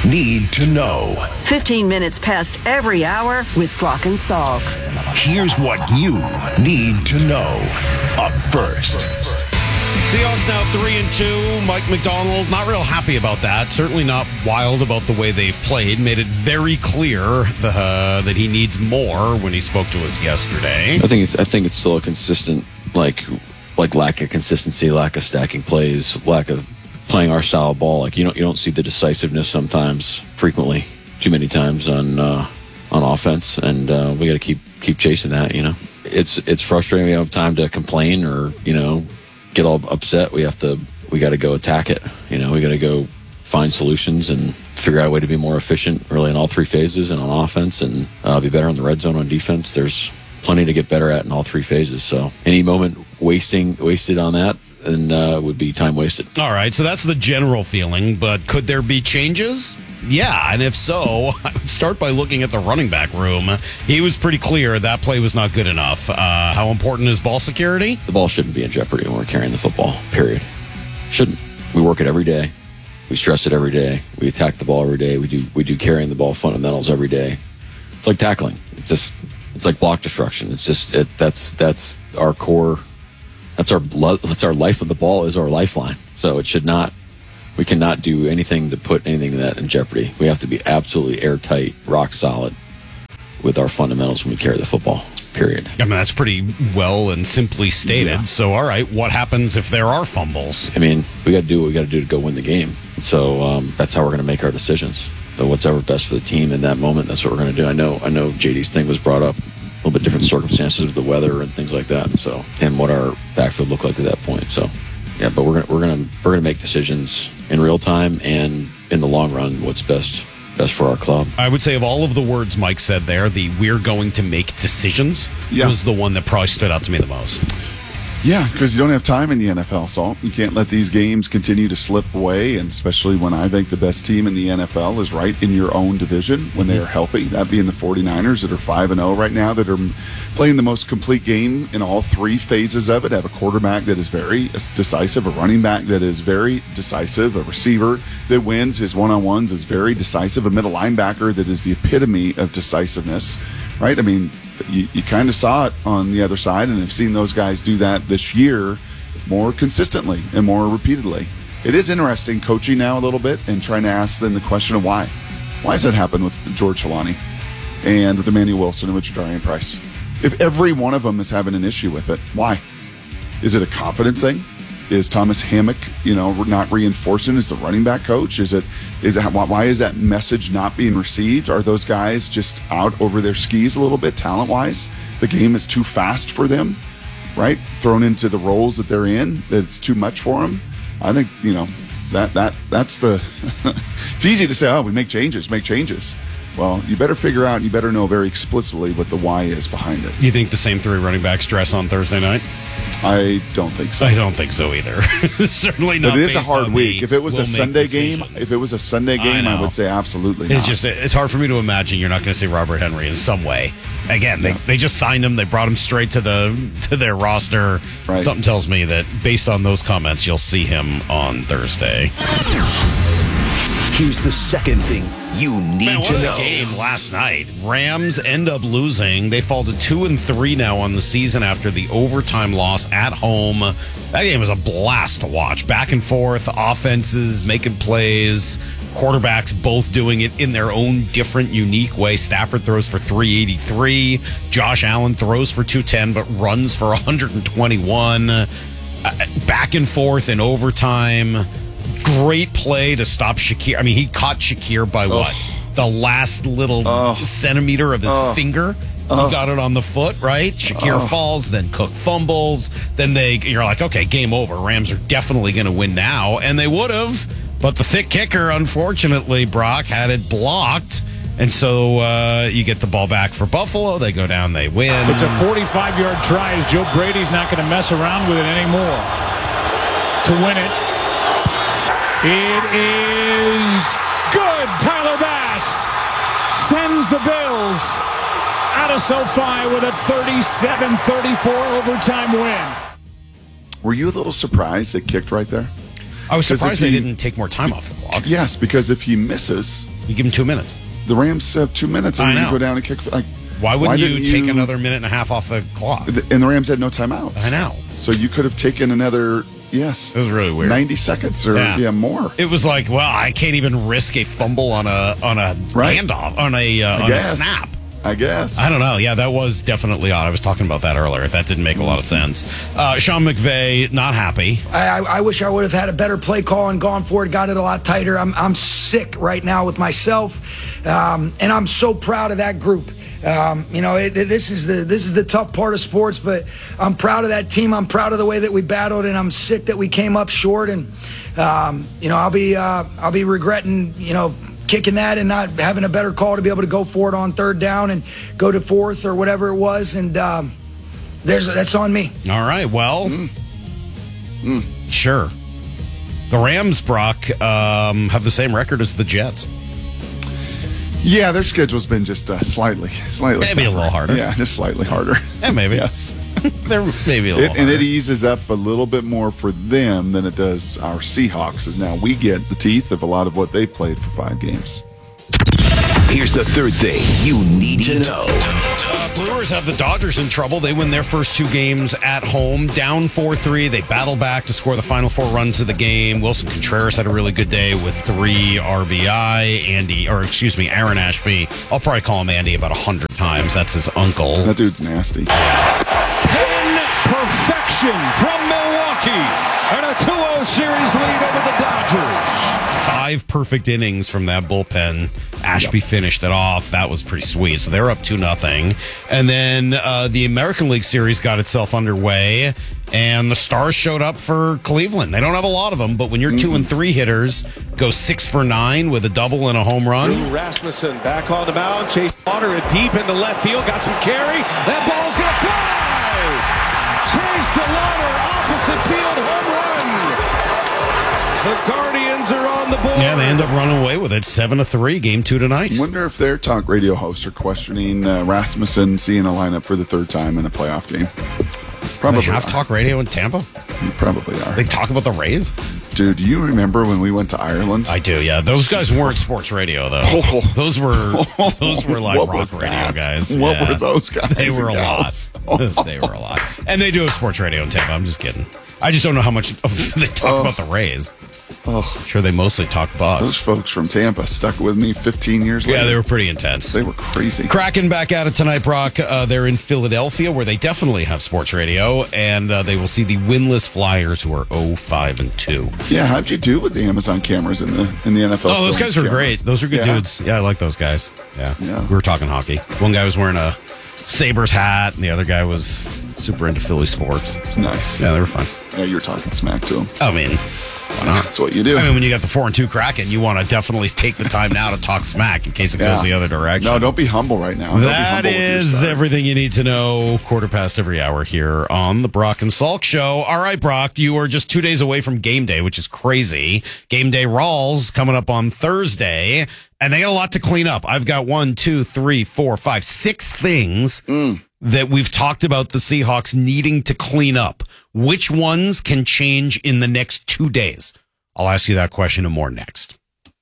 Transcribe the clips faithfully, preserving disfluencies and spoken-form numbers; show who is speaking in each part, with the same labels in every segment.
Speaker 1: need to know.
Speaker 2: fifteen minutes past every hour with Brock and Salk.
Speaker 1: Here's what you need to know. Up first.
Speaker 3: Seahawks now three and two. Mike McDonald not real happy about that. Certainly not wild about the way they've played. Made it very clear the, uh, that he needs more when he spoke to us yesterday.
Speaker 4: I think it's I think it's still a consistent like like lack of consistency, lack of stacking plays, lack of playing our style of ball. Like you don't you don't see the decisiveness sometimes, frequently, too many times on uh, on offense, and uh, we got to keep keep chasing that. You know, it's it's frustrating. We don't have time to complain or you know get all upset. We have to we got to go attack it. You know, we got to go find solutions and figure out a way to be more efficient, really in all three phases and on offense, and uh, be better on the red zone on defense. There's plenty to get better at in all three phases. So any moment wasting wasted on that, and uh, would be time wasted.
Speaker 3: All right, so that's the general feeling, but could there be changes? Yeah, and if so, I would start by looking at the running back room. He was pretty clear that play was not good enough. Uh, how important is ball security?
Speaker 4: The ball shouldn't be in jeopardy when we're carrying the football, period. Shouldn't. We work it every day. We stress it every day. We attack the ball every day. We do we do carrying the ball fundamentals every day. It's like tackling. It's just it's like block destruction. It's just it, that's that's our core. That's our that's our life of the ball is our lifeline. So it should not. We cannot do anything to put anything of that in jeopardy. We have to be absolutely airtight, rock solid with our fundamentals when we carry the football, period.
Speaker 3: I mean, that's pretty well and simply stated. Yeah. So, all right, what happens if there are fumbles?
Speaker 4: I mean, we got to do what we got to do to go win the game. So um, that's how we're going to make our decisions. So what's ever best for the team in that moment, that's what we're going to do. I know, I know J D's thing was brought up. A little bit different circumstances with the weather and things like that. So, and what our backfield looked like at that point. So, yeah, but we're gonna we're gonna we're gonna make decisions in real time and in the long run. What's best best for our club?
Speaker 3: I would say of all of the words Mike said there, the "we're going to make decisions" yeah. was the one that probably stood out to me the most.
Speaker 5: Yeah, because you don't have time in the N F L, so you can't let these games continue to slip away, and especially when I think the best team in the N F L is right in your own division when they are healthy, that being the 49ers that are five and oh right now, that are playing the most complete game in all three phases of it, have a quarterback that is very decisive, a running back that is very decisive, a receiver that wins his one-on-ones is very decisive, a middle linebacker that is the epitome of decisiveness, right? I mean, you, you kind of saw it on the other side, and have seen those guys do that this year more consistently and more repeatedly. It is interesting coaching now a little bit and trying to ask them the question of why. Why has that happened with George Helani and with Emmanuel Wilson and with Jadarian Price? If every one of them is having an issue with it, why? Is it a confidence thing? Is Thomas Hammock, you know, not reinforcing as the running back coach? Is it, is it, why is that message not being received? Are those guys just out over their skis a little bit talent-wise? The game is too fast for them, right? Thrown into the roles that they're in, that it's too much for them. I think, you know, that that that's the, it's easy to say, oh, we make changes, make changes. Well, you better figure out, you better know very explicitly what the why is behind it.
Speaker 3: You think the same three running backs dress on Thursday night?
Speaker 5: I don't think so.
Speaker 3: I don't think so either. Certainly not.
Speaker 5: But it is a hard week.
Speaker 3: The,
Speaker 5: if it was
Speaker 3: we'll
Speaker 5: a Sunday game, if it was a Sunday game, I, I would say absolutely not.
Speaker 3: It's just, it's hard for me to imagine you're not going to see Robert Henry in some way. Again, they, yeah. they just signed him. They brought him straight to the to their roster. Right. Something tells me that based on those comments, you'll see him on Thursday.
Speaker 1: Here's the second thing you need
Speaker 3: Man,
Speaker 1: to
Speaker 3: what
Speaker 1: know.
Speaker 3: A game last night. Rams end up losing. They fall to two and three now on the season after the overtime loss at home. That game was a blast to watch. Back and forth, offenses making plays, quarterbacks both doing it in their own different, unique way. Stafford throws for three eighty-three. Josh Allen throws for two ten, but runs for one twenty-one. Uh, back and forth in overtime. Great play to stop Shakir. I mean, he caught Shakir by oh. what? The last little oh. centimeter of his oh. finger. Oh. He got it on the foot, right? Shakir oh. falls, then Cook fumbles. Then they, you're like, okay, game over. Rams are definitely going to win now. And they would have. But the thick kicker, unfortunately, Brock, had it blocked. And so uh, you get the ball back for Buffalo. They go down, they win.
Speaker 6: It's a forty-five-yard try as Joe Brady's not going to mess around with it anymore to win it. It is good. Tyler Bass sends the Bills out of SoFi with a thirty-seven thirty-four overtime win.
Speaker 5: Were you a little surprised it kicked right there?
Speaker 3: I was surprised he, they didn't take more time off the clock.
Speaker 5: Yes, because if he misses,
Speaker 3: You give them two minutes.
Speaker 5: The Rams have two minutes, and
Speaker 3: I
Speaker 5: you
Speaker 3: know.
Speaker 5: go down and kick. Like,
Speaker 3: Why wouldn't
Speaker 5: why
Speaker 3: you
Speaker 5: didn't
Speaker 3: take
Speaker 5: you-
Speaker 3: another minute and a half off the clock?
Speaker 5: And the Rams had no timeouts.
Speaker 3: I know.
Speaker 5: So you could have taken another. Yes,
Speaker 3: It was really weird.
Speaker 5: ninety seconds or
Speaker 3: Yeah.
Speaker 5: yeah, more.
Speaker 3: It was like, well, I can't even risk a fumble on a on a
Speaker 5: Right.
Speaker 3: handoff on a uh,
Speaker 5: I
Speaker 3: on
Speaker 5: guess.
Speaker 3: a snap.
Speaker 5: I guess.
Speaker 3: I don't know. Yeah, that was definitely odd. I was talking about that earlier. That didn't make a lot of sense. Uh, Sean McVay, not happy.
Speaker 7: I, I, I wish I would have had a better play call and gone for it, got it a lot tighter. I'm, I'm sick right now with myself, um, and I'm so proud of that group. Um, you know, it, this is the this is the tough part of sports, but I'm proud of that team. I'm proud of the way that we battled, and I'm sick that we came up short. And um, you know, I'll be uh, I'll be regretting, you know, kicking that and not having a better call to be able to go for it on third down and go to fourth or whatever it was. And um, there's that's on me.
Speaker 3: All right. Well,
Speaker 5: Mm. Mm.
Speaker 3: sure. The Rams, Brock, um, have the same record as the Jets.
Speaker 5: Yeah, their schedule's been just uh, slightly, slightly
Speaker 3: Maybe a
Speaker 5: tougher.
Speaker 3: little harder.
Speaker 5: Yeah, just slightly harder.
Speaker 3: Yeah, maybe.
Speaker 5: Yes.
Speaker 3: They're maybe a little
Speaker 5: It, and it
Speaker 3: harder.
Speaker 5: eases up a little bit more for them than it does our Seahawks, as now we get the teeth of a lot of what they played for five games.
Speaker 1: Here's the third thing you need to know.
Speaker 3: Uh, Brewers have the Dodgers in trouble. They win their first two games at home, down four three. They battle back to score the final four runs of the game. Wilson Contreras had a really good day with three R B I. Andy, or excuse me, Aaron Ashby. I'll probably call him Andy about a hundred times. That's his uncle.
Speaker 5: That dude's nasty.
Speaker 6: Pin perfection from Milwaukee. And a two oh series lead over the Dodgers.
Speaker 3: Five perfect innings from that bullpen. Ashby yep. finished it off. That was pretty sweet. So they're up two nothing. And then uh, the American League Series got itself underway, and the Stars showed up for Cleveland. They don't have a lot of them, but when your mm-hmm. two and three hitters go six for nine with a double and a home run.
Speaker 8: Drew Rasmussen back on the mound. Chase Water deep into left field. Got some carry. That ball's going to fly. Chase DeLauder, opposite field, home run. The Guardians are on the board.
Speaker 3: Yeah, they end up running away with it. Seven to three, game two tonight.
Speaker 5: I wonder if their talk radio hosts are questioning uh, Rasmussen seeing a lineup for the third time in a playoff game. Probably
Speaker 3: they have
Speaker 5: are.
Speaker 3: talk radio in Tampa?
Speaker 5: You probably are.
Speaker 3: They talk about the Rays?
Speaker 5: Dude, do you remember when we went to Ireland?
Speaker 3: I do, yeah. Those guys weren't sports radio, though.
Speaker 5: Oh.
Speaker 3: Those were those were like rock radio guys.
Speaker 5: What
Speaker 3: yeah.
Speaker 5: were those guys?
Speaker 3: They were a lot. They were a lot. And they do have sports radio in Tampa. I'm just kidding. I just don't know how much they talk oh. about the Rays.
Speaker 5: Oh,
Speaker 3: I'm sure they mostly talk Bucks.
Speaker 5: Those folks from Tampa stuck with me fifteen years later.
Speaker 3: Yeah, they were pretty intense.
Speaker 5: They were crazy.
Speaker 3: Kraken back at it tonight, Brock. Uh, they're in Philadelphia, where they definitely have sports radio, and uh, they will see the winless Flyers, who are oh five and two.
Speaker 5: Yeah, how'd you do with the Amazon cameras in the in the N F L?
Speaker 3: Oh, those guys were
Speaker 5: cameras?
Speaker 3: great. Those are good
Speaker 5: yeah.
Speaker 3: dudes. Yeah, I like those guys. Yeah.
Speaker 5: yeah,
Speaker 3: we were talking hockey. One guy was wearing a Sabres hat, and the other guy was super into Philly sports.
Speaker 5: Nice.
Speaker 3: Yeah, they were fun.
Speaker 5: Yeah, you were talking smack to him.
Speaker 3: I mean, why not?
Speaker 5: That's what you do.
Speaker 3: I mean, when you got the four and two Kraken, you want to definitely take the time now to talk smack in case it
Speaker 5: yeah.
Speaker 3: goes the other direction.
Speaker 5: No, don't be humble right now. Don't
Speaker 3: that is everything you need to know. Quarter past every hour here on the Brock and Salk Show. All right, Brock, you are just two days away from game day, which is crazy. Game day Rawls coming up on Thursday, and they got a lot to clean up. I've got one, two, three, four, five, six things
Speaker 5: mm.
Speaker 3: that we've talked about the Seahawks needing to clean up. Which ones can change in the next two days? I'll ask you that question and more next.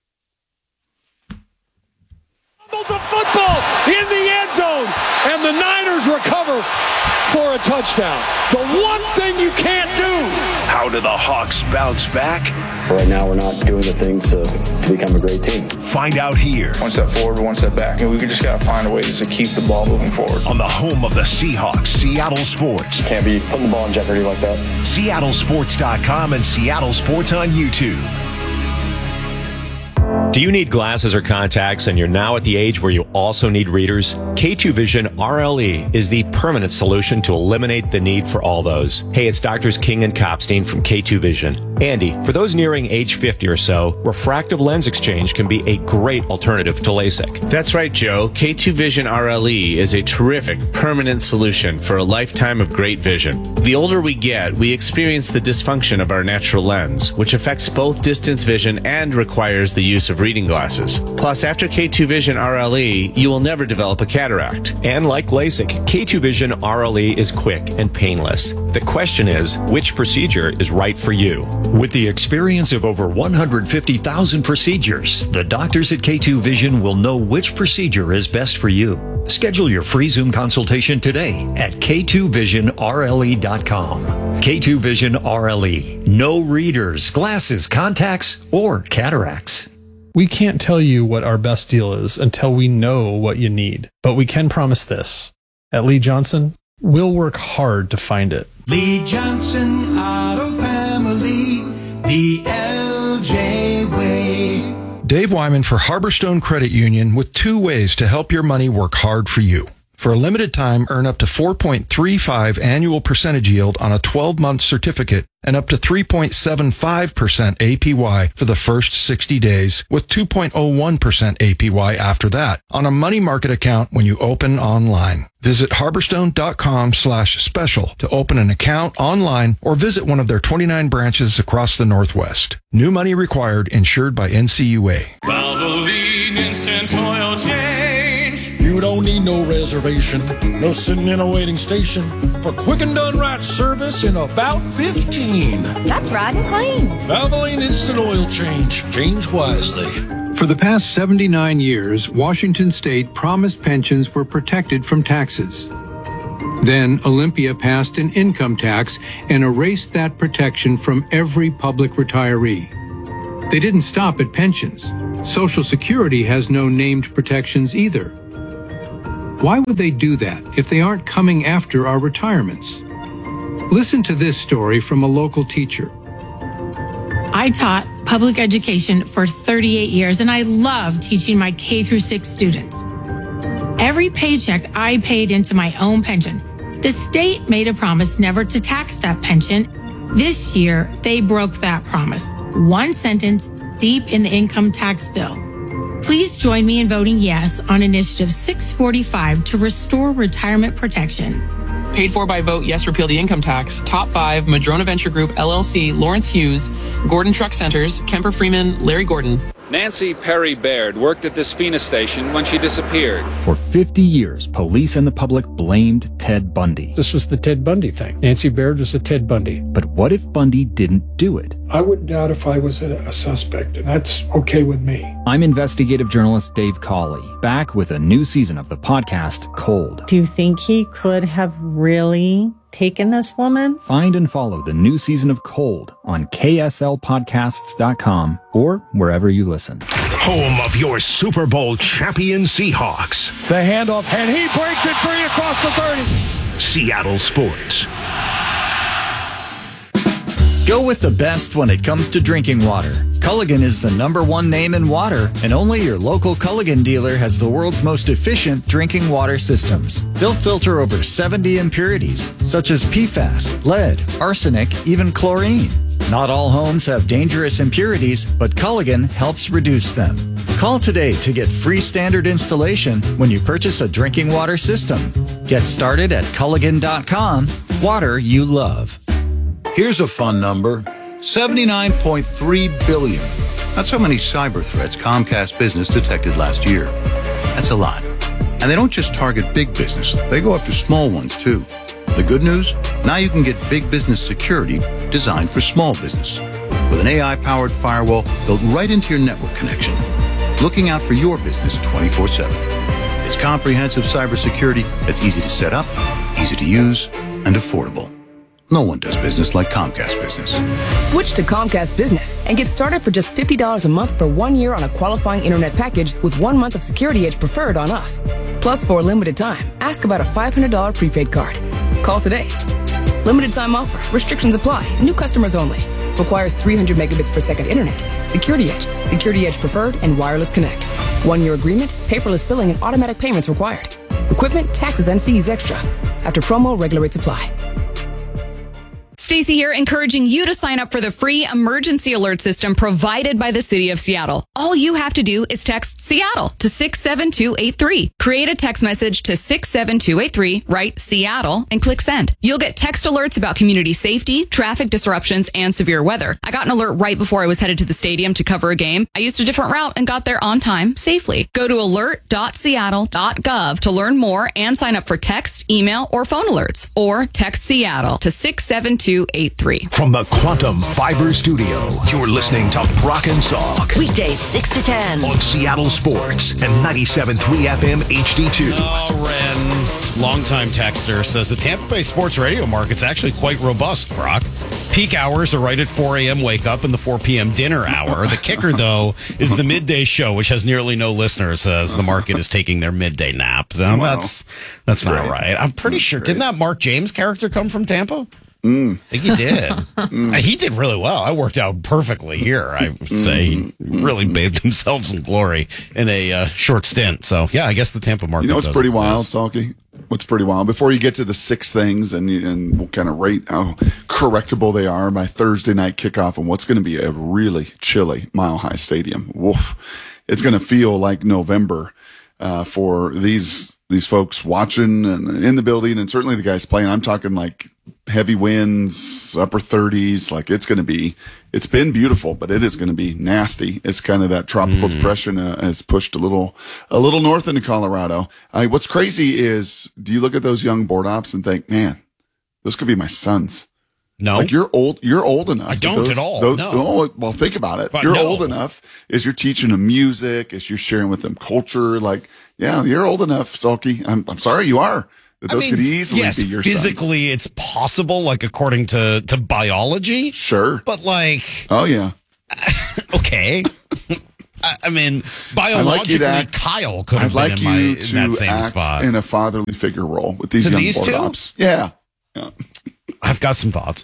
Speaker 6: Fumbles a football in the end zone, and the Niners recover for a touchdown. The one thing you can't do.
Speaker 1: How do the Hawks bounce back?
Speaker 9: Right now, we're not doing the things to, to become a great team.
Speaker 1: Find out here.
Speaker 10: One step forward, one step back. And we just got to find a way to keep the ball moving forward.
Speaker 1: On the home of the Seahawks, Seattle Sports.
Speaker 9: Can't be putting the ball in jeopardy like that.
Speaker 1: Seattle Sports dot com and Seattle Sports on YouTube.
Speaker 11: Do you need glasses or contacts and you're now at the age where you also need readers? K two Vision R L E is the permanent solution to eliminate the need for all those. Hey, it's Doctors King and Kopstein from K two Vision. Andy, for those nearing age fifty or so, refractive lens exchange can be a great alternative to LASIK.
Speaker 12: That's right, Joe. K two Vision R L E is a terrific permanent solution for a lifetime of great vision. The older we get, we experience the dysfunction of our natural lens, which affects both distance vision and requires the use of reading glasses. Plus, after K two Vision R L E, you will never develop a cataract.
Speaker 11: And like LASIK, K two Vision R L E is quick and painless. The question is, which procedure is right for you?
Speaker 13: With the experience of over one hundred fifty thousand procedures, the doctors at K two Vision will know which procedure is best for you. Schedule your free Zoom consultation today at K two vision R L E dot com. K two Vision R L E. No readers, glasses, contacts, or cataracts.
Speaker 14: We can't tell you what our best deal is until we know what you need. But we can promise this. At Lee Johnson, we'll work hard to find it.
Speaker 15: Lee Johnson Auto Family, the L J way.
Speaker 16: Dave Wyman for Harborstone Credit Union with two ways to help your money work hard for you. For a limited time, earn up to four point three five annual percentage yield on a twelve-month certificate and up to three point seven five percent A P Y for the first sixty days with two point oh one percent A P Y after that on a money market account when you open online. Visit harborstone.com slash special to open an account online or visit one of their twenty-nine branches across the Northwest. New money required, insured by N C U A.
Speaker 17: Valvoline Instant Oil Change.
Speaker 6: You don't need no reservation, no sitting in a waiting station for quick and done right service in about fifteen.
Speaker 18: That's right and clean.
Speaker 6: Valvoline Instant Oil Change. Change wisely.
Speaker 19: For the past seventy-nine years, Washington State promised pensions were protected from taxes. Then Olympia passed an income tax and erased that protection from every public retiree. They didn't stop at pensions. Social Security has no named protections either. Why would they do that if they aren't coming after our retirements? Listen to this story from a local teacher.
Speaker 20: I taught public education for thirty-eight years, and I love teaching my K through six students. Every paycheck I paid into my own pension. The state made a promise never to tax that pension. This year, they broke that promise. One sentence deep in the income tax bill. Please join me in voting yes on Initiative six forty-five to restore retirement protection.
Speaker 21: Paid for by vote yes, repeal the income tax. Top five, Madrona Venture Group, L L C, Lawrence Hughes, Gordon Truck Centers, Kemper Freeman, Larry Gordon.
Speaker 22: Nancy Perry Baird worked at this Phoenix station when she disappeared.
Speaker 23: For fifty years, police and the public blamed Ted Bundy.
Speaker 6: This was the Ted Bundy thing. Nancy Baird was a Ted Bundy.
Speaker 23: But what if Bundy didn't do it?
Speaker 24: I wouldn't doubt if I was a, a suspect, and that's okay with me.
Speaker 23: I'm investigative journalist Dave Cawley, back with a new season of the podcast, Cold.
Speaker 25: Do you think he could have really taken this woman?
Speaker 23: Find and follow the new season of Cold on K S L podcasts dot com or wherever you listen.
Speaker 1: Home of your Super Bowl champion Seahawks.
Speaker 6: The handoff, and he breaks it free across the thirty.
Speaker 1: Seattle Sports.
Speaker 26: Go with the best when it comes to drinking water. Culligan is the number one name in water, and only your local Culligan dealer has the world's most efficient drinking water systems. They'll filter over seventy impurities, such as P FAS, lead, arsenic, even chlorine. Not all homes have dangerous impurities, but Culligan helps reduce them. Call today to get free standard installation when you purchase a drinking water system. Get started at Culligan dot com. Water you love.
Speaker 27: Here's a fun number, seventy-nine point three billion. That's how many cyber threats Comcast Business detected last year. That's a lot. And they don't just target big business, they go after small ones too. The good news? Now you can get big business security designed for small business. With an A I-powered firewall built right into your network connection. Looking out for your business twenty-four seven. It's comprehensive cybersecurity that's easy to set up, easy to use, and affordable. No one does business like Comcast Business.
Speaker 28: Switch to Comcast Business and get started for just fifty dollars a month for one year on a qualifying internet package with one month of Security Edge preferred on us. Plus, for a limited time, ask about a five hundred dollars prepaid card. Call today. Limited time offer. Restrictions apply. New customers only. Requires three hundred megabits per second internet. Security Edge, Security Edge preferred, and wireless connect. One year agreement, paperless billing, and automatic payments required. Equipment, taxes, and fees extra. After promo, regular rates apply.
Speaker 29: Stacey here, encouraging you to sign up for the free emergency alert system provided by the City of Seattle. All you have to do is text Seattle to six seven two eight three. Create a text message to six seven two eight three, write Seattle, and click send. You'll get text alerts about community safety, traffic disruptions, and severe weather. I got an alert right before I was headed to the stadium to cover a game. I used a different route and got there on time safely. Go to alert dot seattle dot gov to learn more and sign up for text, email, or phone alerts. Or text Seattle to six seven two two eight three.
Speaker 1: From the Quantum Fiber Studio, you're listening to Brock and Salk.
Speaker 2: Weekdays six to ten.
Speaker 1: On Seattle Sports and ninety-seven point three F M H D two.
Speaker 3: Oh, Ren, longtime texter, says the Tampa Bay sports radio market's actually quite robust, Brock. Peak hours are right at four a.m. wake up and the four p.m. dinner hour. The kicker, though, is the midday show, which has nearly no listeners, as the market is taking their midday naps. So
Speaker 4: Wow.
Speaker 3: that's that's not
Speaker 4: Great.
Speaker 3: right. I'm pretty
Speaker 4: That's
Speaker 3: sure.
Speaker 4: great.
Speaker 3: Didn't that Mark James character come from Tampa?
Speaker 4: Mm.
Speaker 3: I think he did. Uh, He did really well. I worked out perfectly here. I would say he really bathed himself in glory in a uh, short stint. So, yeah, I guess the Tampa market
Speaker 4: You know what's
Speaker 3: does
Speaker 4: pretty
Speaker 3: exist.
Speaker 4: wild, Salky? What's pretty wild? Before you get to the six things and, you- and we'll kind of rate how correctable they are by Thursday night kickoff and what's going to be a really chilly Mile High Stadium. Woof. It's going to feel like November uh, for these these folks watching and in the building, and certainly the guys playing. I'm talking like heavy winds, upper thirties. Like it's going to be, it's been beautiful, but it is going to be nasty. It's kind of that tropical
Speaker 3: Mm.
Speaker 4: depression uh, has pushed a little, a little north into Colorado. Uh, what's crazy is, do you look at those young board ops and think, man, those could be my sons?
Speaker 3: No.
Speaker 4: Like you're old, you're old enough.
Speaker 3: I
Speaker 4: that
Speaker 3: don't
Speaker 4: those-
Speaker 3: at all,
Speaker 4: those-
Speaker 3: no.
Speaker 4: oh, well, think about it.
Speaker 3: But
Speaker 4: You're
Speaker 3: no.
Speaker 4: old enough as you're teaching them music, as you're sharing with them culture. Like, yeah, you're old enough, Salky. I'm, I'm sorry you are. That
Speaker 3: I
Speaker 4: those
Speaker 3: mean,
Speaker 4: could easily
Speaker 3: yes,
Speaker 4: be your sons.
Speaker 3: physically it's possible, like according to, to biology.
Speaker 4: Sure.
Speaker 3: But like,
Speaker 4: Oh yeah.
Speaker 3: okay. I, I mean,
Speaker 4: I'd like you
Speaker 3: biologically,
Speaker 4: to act-
Speaker 3: Kyle could
Speaker 4: I'd
Speaker 3: have been
Speaker 4: like
Speaker 3: in, my,
Speaker 4: you
Speaker 3: in
Speaker 4: to
Speaker 3: that same
Speaker 4: act
Speaker 3: spot.
Speaker 4: in a fatherly figure role with these
Speaker 3: To
Speaker 4: young
Speaker 3: these
Speaker 4: board
Speaker 3: two?
Speaker 4: ops. Yeah. Yeah.
Speaker 3: I've got some thoughts.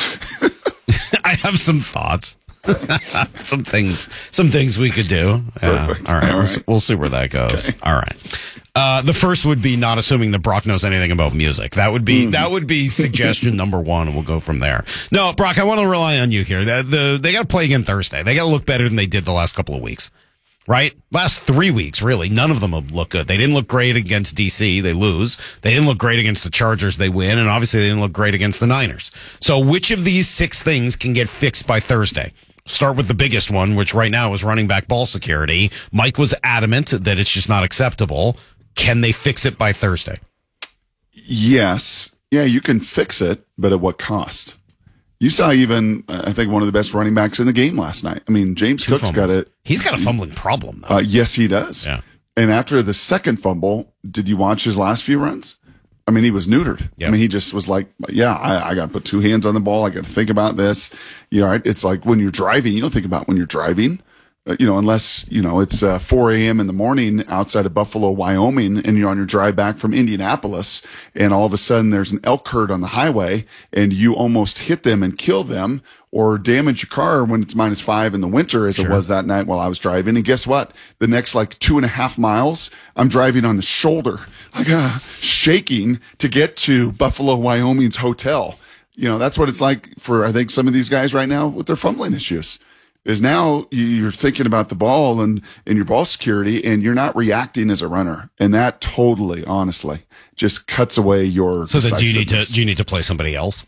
Speaker 3: I have some thoughts. some things, some things we could do. Yeah.
Speaker 4: Perfect.
Speaker 3: All right,
Speaker 4: All
Speaker 3: we'll,
Speaker 4: right.
Speaker 3: we'll see where that goes. All right. Uh, the first would be not assuming that Brock knows anything about music. That would be that would be suggestion number one, and we'll go from there. No, Brock, I want to rely on you here. The, the they got to play again Thursday. They got to look better than they did the last couple of weeks. Right? Last three weeks, really, none of them have looked good. They didn't look great against D C. They lose. They didn't look great against the Chargers. They win. And obviously they didn't look great against the Niners. So which of these six things can get fixed by Thursday? Start with the biggest one, which right now is running back ball security. Mike was adamant that it's just not acceptable. Can they fix it by Thursday?
Speaker 4: Yes. Yeah, you can fix it, but at what cost? You saw even, uh, I think, one of the best running backs in the game last night. I mean, James
Speaker 3: Two
Speaker 4: Cook's got
Speaker 3: fumbles.
Speaker 4: it.
Speaker 3: He's got a fumbling problem, though.
Speaker 4: Uh, yes, he does.
Speaker 3: Yeah.
Speaker 4: And after the second fumble, did you watch his last few runs? I mean, he was neutered.
Speaker 3: Yep.
Speaker 4: I mean, he just was like, yeah, I, I got to put two hands on the ball. I got to think about this. You know, it's like when you're driving, you don't think about when you're driving. Uh, you know, unless, you know, it's uh, four a.m. in the morning outside of Buffalo, Wyoming, and you're on your drive back from Indianapolis, and all of a sudden there's an elk herd on the highway, and you almost hit them and kill them or damage your car when it's minus five in the winter, as
Speaker 3: Sure.
Speaker 4: it was that night while I was driving. And guess what? The next like two and a half miles, I'm driving on the shoulder, like uh, shaking to get to Buffalo, Wyoming's hotel. You know, that's what it's like for, I think, some of these guys right now with their fumbling issues. Is now you're thinking about the ball and, and your ball security, and you're not reacting as a runner. And that totally, honestly, just cuts away your
Speaker 3: So then do you need to
Speaker 4: decisiveness.
Speaker 3: do you need to play somebody else?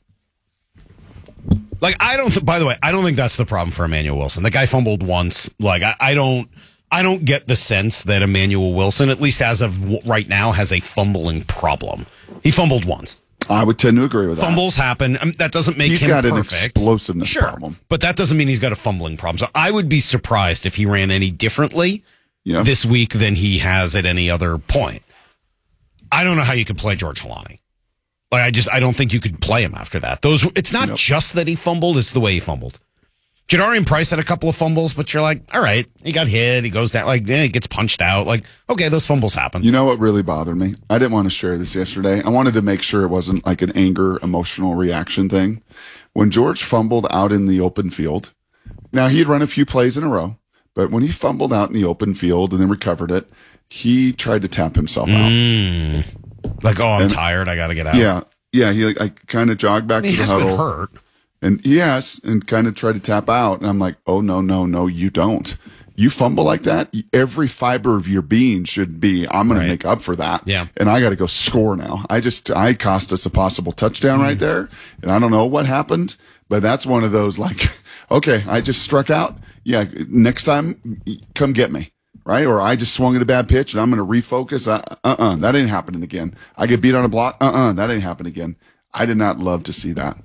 Speaker 3: Like I don't. Th- by the way, I don't think that's the problem for Emmanuel Wilson. The guy fumbled once. Like I, I don't. I don't get the sense that Emmanuel Wilson, at least as of w- right now, has a fumbling problem. He fumbled once.
Speaker 4: I would tend to agree with that.
Speaker 3: Fumbles happen. I mean, that doesn't make
Speaker 4: He's
Speaker 3: him
Speaker 4: got an
Speaker 3: perfect.
Speaker 4: explosiveness
Speaker 3: sure,
Speaker 4: problem.
Speaker 3: but that doesn't mean he's got a fumbling problem. So I would be surprised if he ran any differently
Speaker 4: Yeah.
Speaker 3: this week than he has at any other point. I don't know how you could play George Halani. Like I just I don't think you could play him after that. Those it's not
Speaker 4: Yep.
Speaker 3: just that he fumbled, it's the way he fumbled. Jadarian Price had a couple of fumbles, but you're like, all right, he got hit, he goes down, like then he gets punched out. Like, okay, those fumbles happen.
Speaker 4: You know what really bothered me? I didn't want to share this yesterday. I wanted to make sure it wasn't like an anger, emotional reaction thing. When George fumbled out in the open field, now he had run a few plays in a row, but when he fumbled out in the open field and then recovered it, he tried to tap himself out.
Speaker 3: Mm. Like, oh, I'm
Speaker 4: And-
Speaker 3: tired, I got to get out.
Speaker 4: Yeah, yeah. He like I kind of jogged back
Speaker 3: he
Speaker 4: to the
Speaker 3: has
Speaker 4: huddle.
Speaker 3: been hurt.
Speaker 4: And yes, and kind of tried to tap out. And I'm like, oh, no, no, no, you don't. You fumble like that, every fiber of your being should be, I'm going
Speaker 3: Right.
Speaker 4: to make up for that.
Speaker 3: Yeah.
Speaker 4: And I got to go score now. I just, I cost us a possible touchdown right there. And I don't know what happened, but that's one of those like, okay, I just struck out. Yeah. Next time, come get me. Right. Or I just swung at a bad pitch and I'm going to refocus. Uh uh uh. That ain't happening again. I get beat on a block. Uh uh. That ain't happening again. I did not love to see that.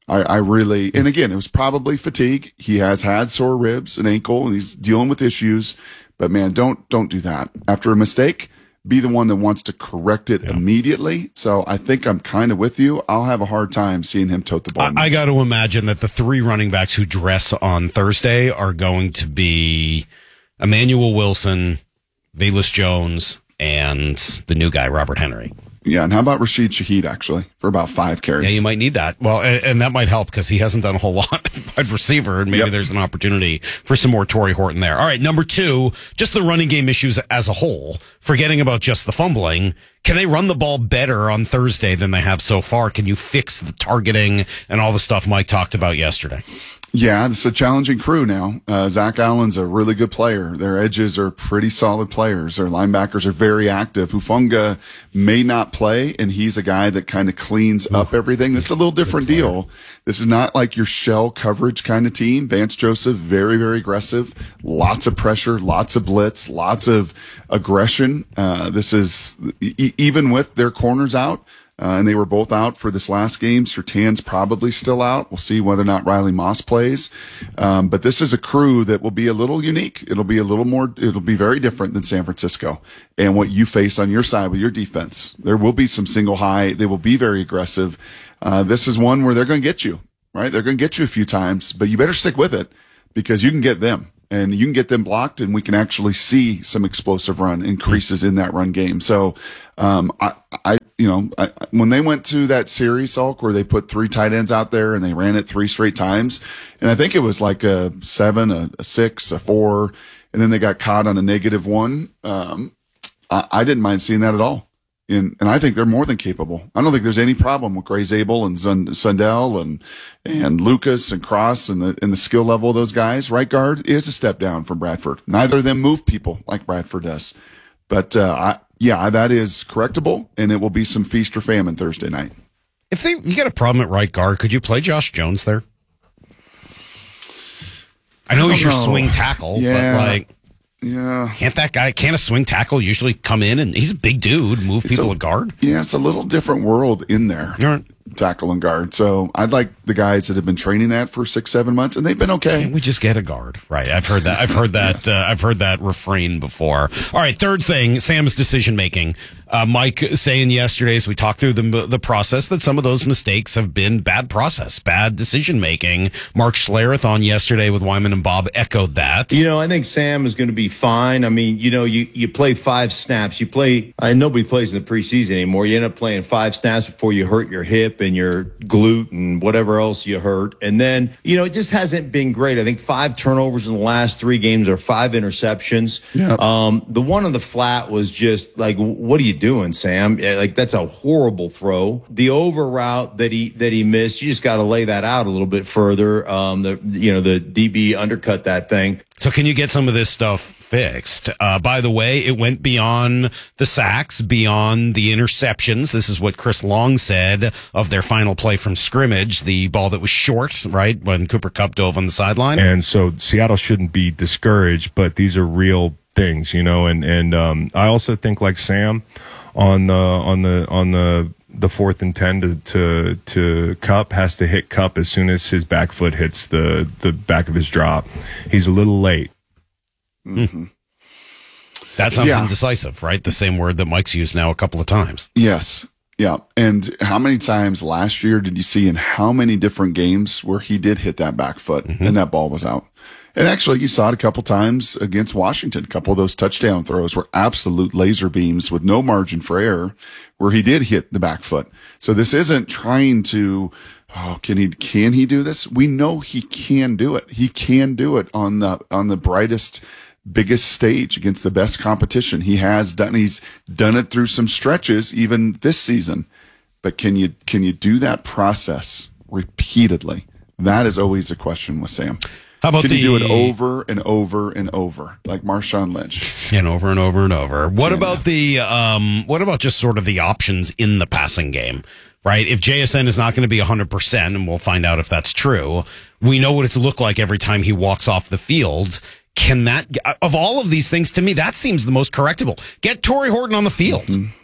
Speaker 4: I, I really, and again, it was probably fatigue. He has had sore ribs and ankle, and he's dealing with issues. But man, don't don't do that. After a mistake, be the one that wants to correct it yeah. immediately. So I think I'm kind of with you. I'll have a hard time seeing him tote the ball.
Speaker 3: I, I got to imagine that the three running backs who dress on Thursday are going to be Emmanuel Wilson, Velus Jones, and the new guy, Robert Henry.
Speaker 4: Yeah, and how about Rashid Shaheed, actually, for about five carries?
Speaker 3: Yeah, you might need that. Well, and, and that might help because he hasn't done a whole lot at receiver, and maybe yep. there's an opportunity for some more Torrey Horton there. All right, number two, just the running game issues as a whole, forgetting about just the fumbling. Can they run the ball better on Thursday than they have so far? Can you fix the targeting and all the stuff Mike talked about yesterday?
Speaker 4: Yeah, it's a challenging crew now. Uh, Zach Allen's a really good player. Their edges are pretty solid players. Their linebackers are very active. Hufanga may not play, and he's a guy that kind of cleans up everything. This is a little different deal. This is not like your shell coverage kind of team. Vance Joseph, very, very aggressive. Lots of pressure, lots of blitz, lots of aggression. Uh, this is, e- even with their corners out, Uh, and they were both out for this last game. Surtain's probably still out. We'll see whether or not Riley Moss plays. Um, but this is a crew that will be a little unique. It'll be a little more, it'll be very different than San Francisco and what you face on your side with your defense. There will be some single high. They will be very aggressive. Uh, this is one where they're going to get you, right? They're going to get you a few times, but you better stick with it because you can get them. And you can get them blocked, and we can actually see some explosive run increases in that run game. So, um, I, I, you know, I, when they went to that series, Hulk, where they put three tight ends out there and they ran it three straight times, and I think it was like a seven, a, a six, a four, and then they got caught on a negative one. Um, I, I didn't mind seeing that at all. And, and I think they're more than capable. I don't think there's any problem with Gray Zabel and Sundell and, and Lucas and Cross and the, and the skill level of those guys. Right guard is a step down from Bradford. Neither of them move people like Bradford does. But, uh, I, yeah, that is correctable, and it will be some feast or famine Thursday night.
Speaker 3: If they, you got a problem at right guard, could you play Josh Jones there? I know I he's your know. swing tackle, yeah. but like,
Speaker 4: Yeah.
Speaker 3: Can't that guy, can't a swing tackle usually come in and he's a big dude, move it's people a, at guard?
Speaker 4: Yeah, it's a little different world in there.
Speaker 3: Right.
Speaker 4: Tackle and guard. So I'd like the guys that have been training that for six, seven months, and they've been okay.
Speaker 3: Can't we just get a guard? Right. I've heard that. I've heard that. yes. uh, I've heard that refrain before. All right. Third thing, Sam's decision making. Uh, Mike saying yesterday, as we talked through the the process, that some of those mistakes have been bad process, bad decision making. Mark Schlereth on yesterday with Wyman and Bob echoed that.
Speaker 2: You know, I think Sam is going to be fine. I mean, you know, you, you play five snaps. You play, uh, nobody plays in the preseason anymore. You end up playing five snaps before you hurt your hip and your glute and whatever else you hurt. And then, you know, it just hasn't been great. I think five turnovers in the last three games or five interceptions.
Speaker 4: Yeah.
Speaker 2: Um, the one on the flat was just like, what are you doing, Sam? Like, that's a horrible throw. The over route that he, that he missed, you just got to lay that out a little bit further. Um, the, you know, the D B undercut that thing.
Speaker 3: So can you get some of this stuff fixed? Uh, by the way, it went beyond the sacks, beyond the interceptions. This is what Chris Long said of their final play from scrimmage, the ball that was short, right, when Cooper Kupp dove on the sideline.
Speaker 5: And so Seattle shouldn't be discouraged, but these are real things, you know, and, and um, I also think like Sam on the, on the, on the, the fourth and ten to, to, to Kupp has to hit Kupp as soon as his back foot hits the, the back of his drop. He's a little late.
Speaker 4: Mm-hmm.
Speaker 3: That sounds
Speaker 4: yeah.
Speaker 3: indecisive, right? The same word that Mike's used now a couple of times.
Speaker 4: Yes. Yeah. And how many times last year did you see in how many different games where he did hit that back foot mm-hmm. and that ball was out? And actually, you saw it a couple times against Washington. A couple of those touchdown throws were absolute laser beams with no margin for error where he did hit the back foot. So this isn't trying to, oh, can he, can he do this? We know he can do it. He can do it on the, on the brightest, biggest stage against the best competition. He has done, he's done it through some stretches even this season. But can you, can you do that process repeatedly? That is always a question with Sam.
Speaker 3: How about
Speaker 4: Can
Speaker 3: the,
Speaker 4: you do it over and over and over, like Marshawn Lynch?
Speaker 3: And over and over and over. What yeah. about the, um, what about just sort of the options in the passing game, right? If J S N is not going to be one hundred percent, and we'll find out if that's true, we know what it's looked like every time he walks off the field. Can that, of all of these things, to me, that seems the most correctable. Get Torrey Horton on the field.
Speaker 4: Mm-hmm.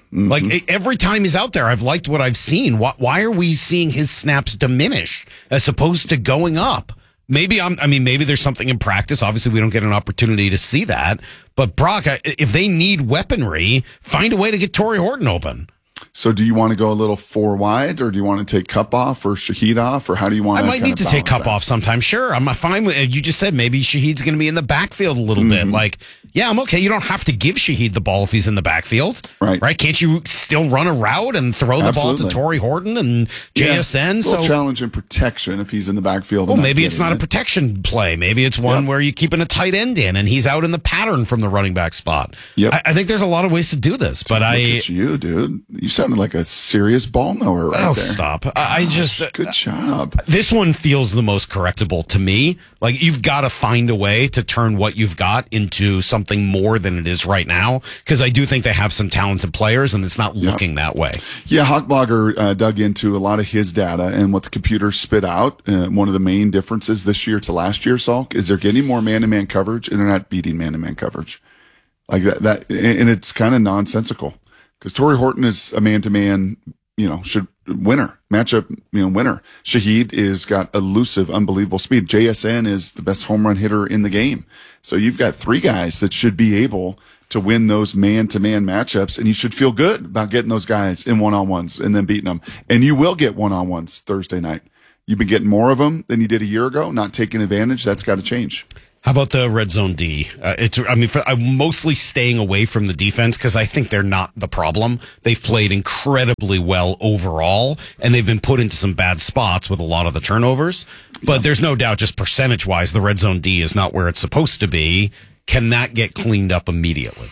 Speaker 4: Mm-hmm.
Speaker 3: Like every time he's out there, I've liked what I've seen. Why, why are we seeing his snaps diminish as opposed to going up? Maybe I'm, I mean, maybe there's something in practice. Obviously, we don't get an opportunity to see that. But Brock, if they need weaponry, find a way to get Torrey Horton open.
Speaker 4: So do you want to go a little four wide, or do you want to take Cup off or Shaheed off, or how do you want
Speaker 3: I
Speaker 4: to
Speaker 3: might need to take Cup
Speaker 4: that?
Speaker 3: off sometime. Sure. I'm fine with it. You just said maybe Shaheed's going to be in the backfield a little
Speaker 4: Mm-hmm.
Speaker 3: bit. Like, yeah, I'm okay. You don't have to give Shaheed the ball if he's in the backfield.
Speaker 4: Right.
Speaker 3: Right. Can't you still run a route and throw the
Speaker 4: Absolutely.
Speaker 3: ball to Torrey Horton and J S N?
Speaker 4: Yeah,
Speaker 3: So
Speaker 4: challenge and protection if he's in the backfield.
Speaker 3: Well,
Speaker 4: and
Speaker 3: maybe it's not
Speaker 4: getting
Speaker 3: a protection play. Maybe it's one
Speaker 4: Yep.
Speaker 3: where you're keeping a tight end in and he's out in the pattern from the running back spot.
Speaker 4: Yep.
Speaker 3: I, I think there's a lot of ways to do this, but
Speaker 4: Look
Speaker 3: I.
Speaker 4: at you, dude. You sounded like a serious ball knower right
Speaker 3: oh,
Speaker 4: there.
Speaker 3: stop. I, I just.
Speaker 4: Good job.
Speaker 3: This one feels the most correctable to me. Like, you've got to find a way to turn what you've got into something more than it is right now. Because I do think they have some talented players and it's not looking that way.
Speaker 4: Yeah, Hawkblogger uh, dug into a lot of his data and what the computer spit out. Uh, one of the main differences this year to last year, Salk, is they're getting more man-to-man coverage and they're not beating man-to-man coverage. Like that, that and it's kind of nonsensical because Torrey Horton is a man-to-man, you know, should winner, matchup, you know, winner. Shaheed is got elusive, unbelievable speed. J S N is the best home run hitter in the game. So you've got three guys that should be able to win those man-to-man matchups, and you should feel good about getting those guys in one-on-ones and then beating them. And you will get one-on-ones Thursday night. You've been getting more of them than you did a year ago, not taking advantage. That's got to change.
Speaker 3: How about the red zone D? Uh, it's, I mean, for, I'm mostly staying away from the defense because I think they're not the problem. They've played incredibly well overall, and they've been put into some bad spots with a lot of the turnovers. But there's no doubt, just percentage wise, the red zone D is not where it's supposed to be. Can that get cleaned up immediately?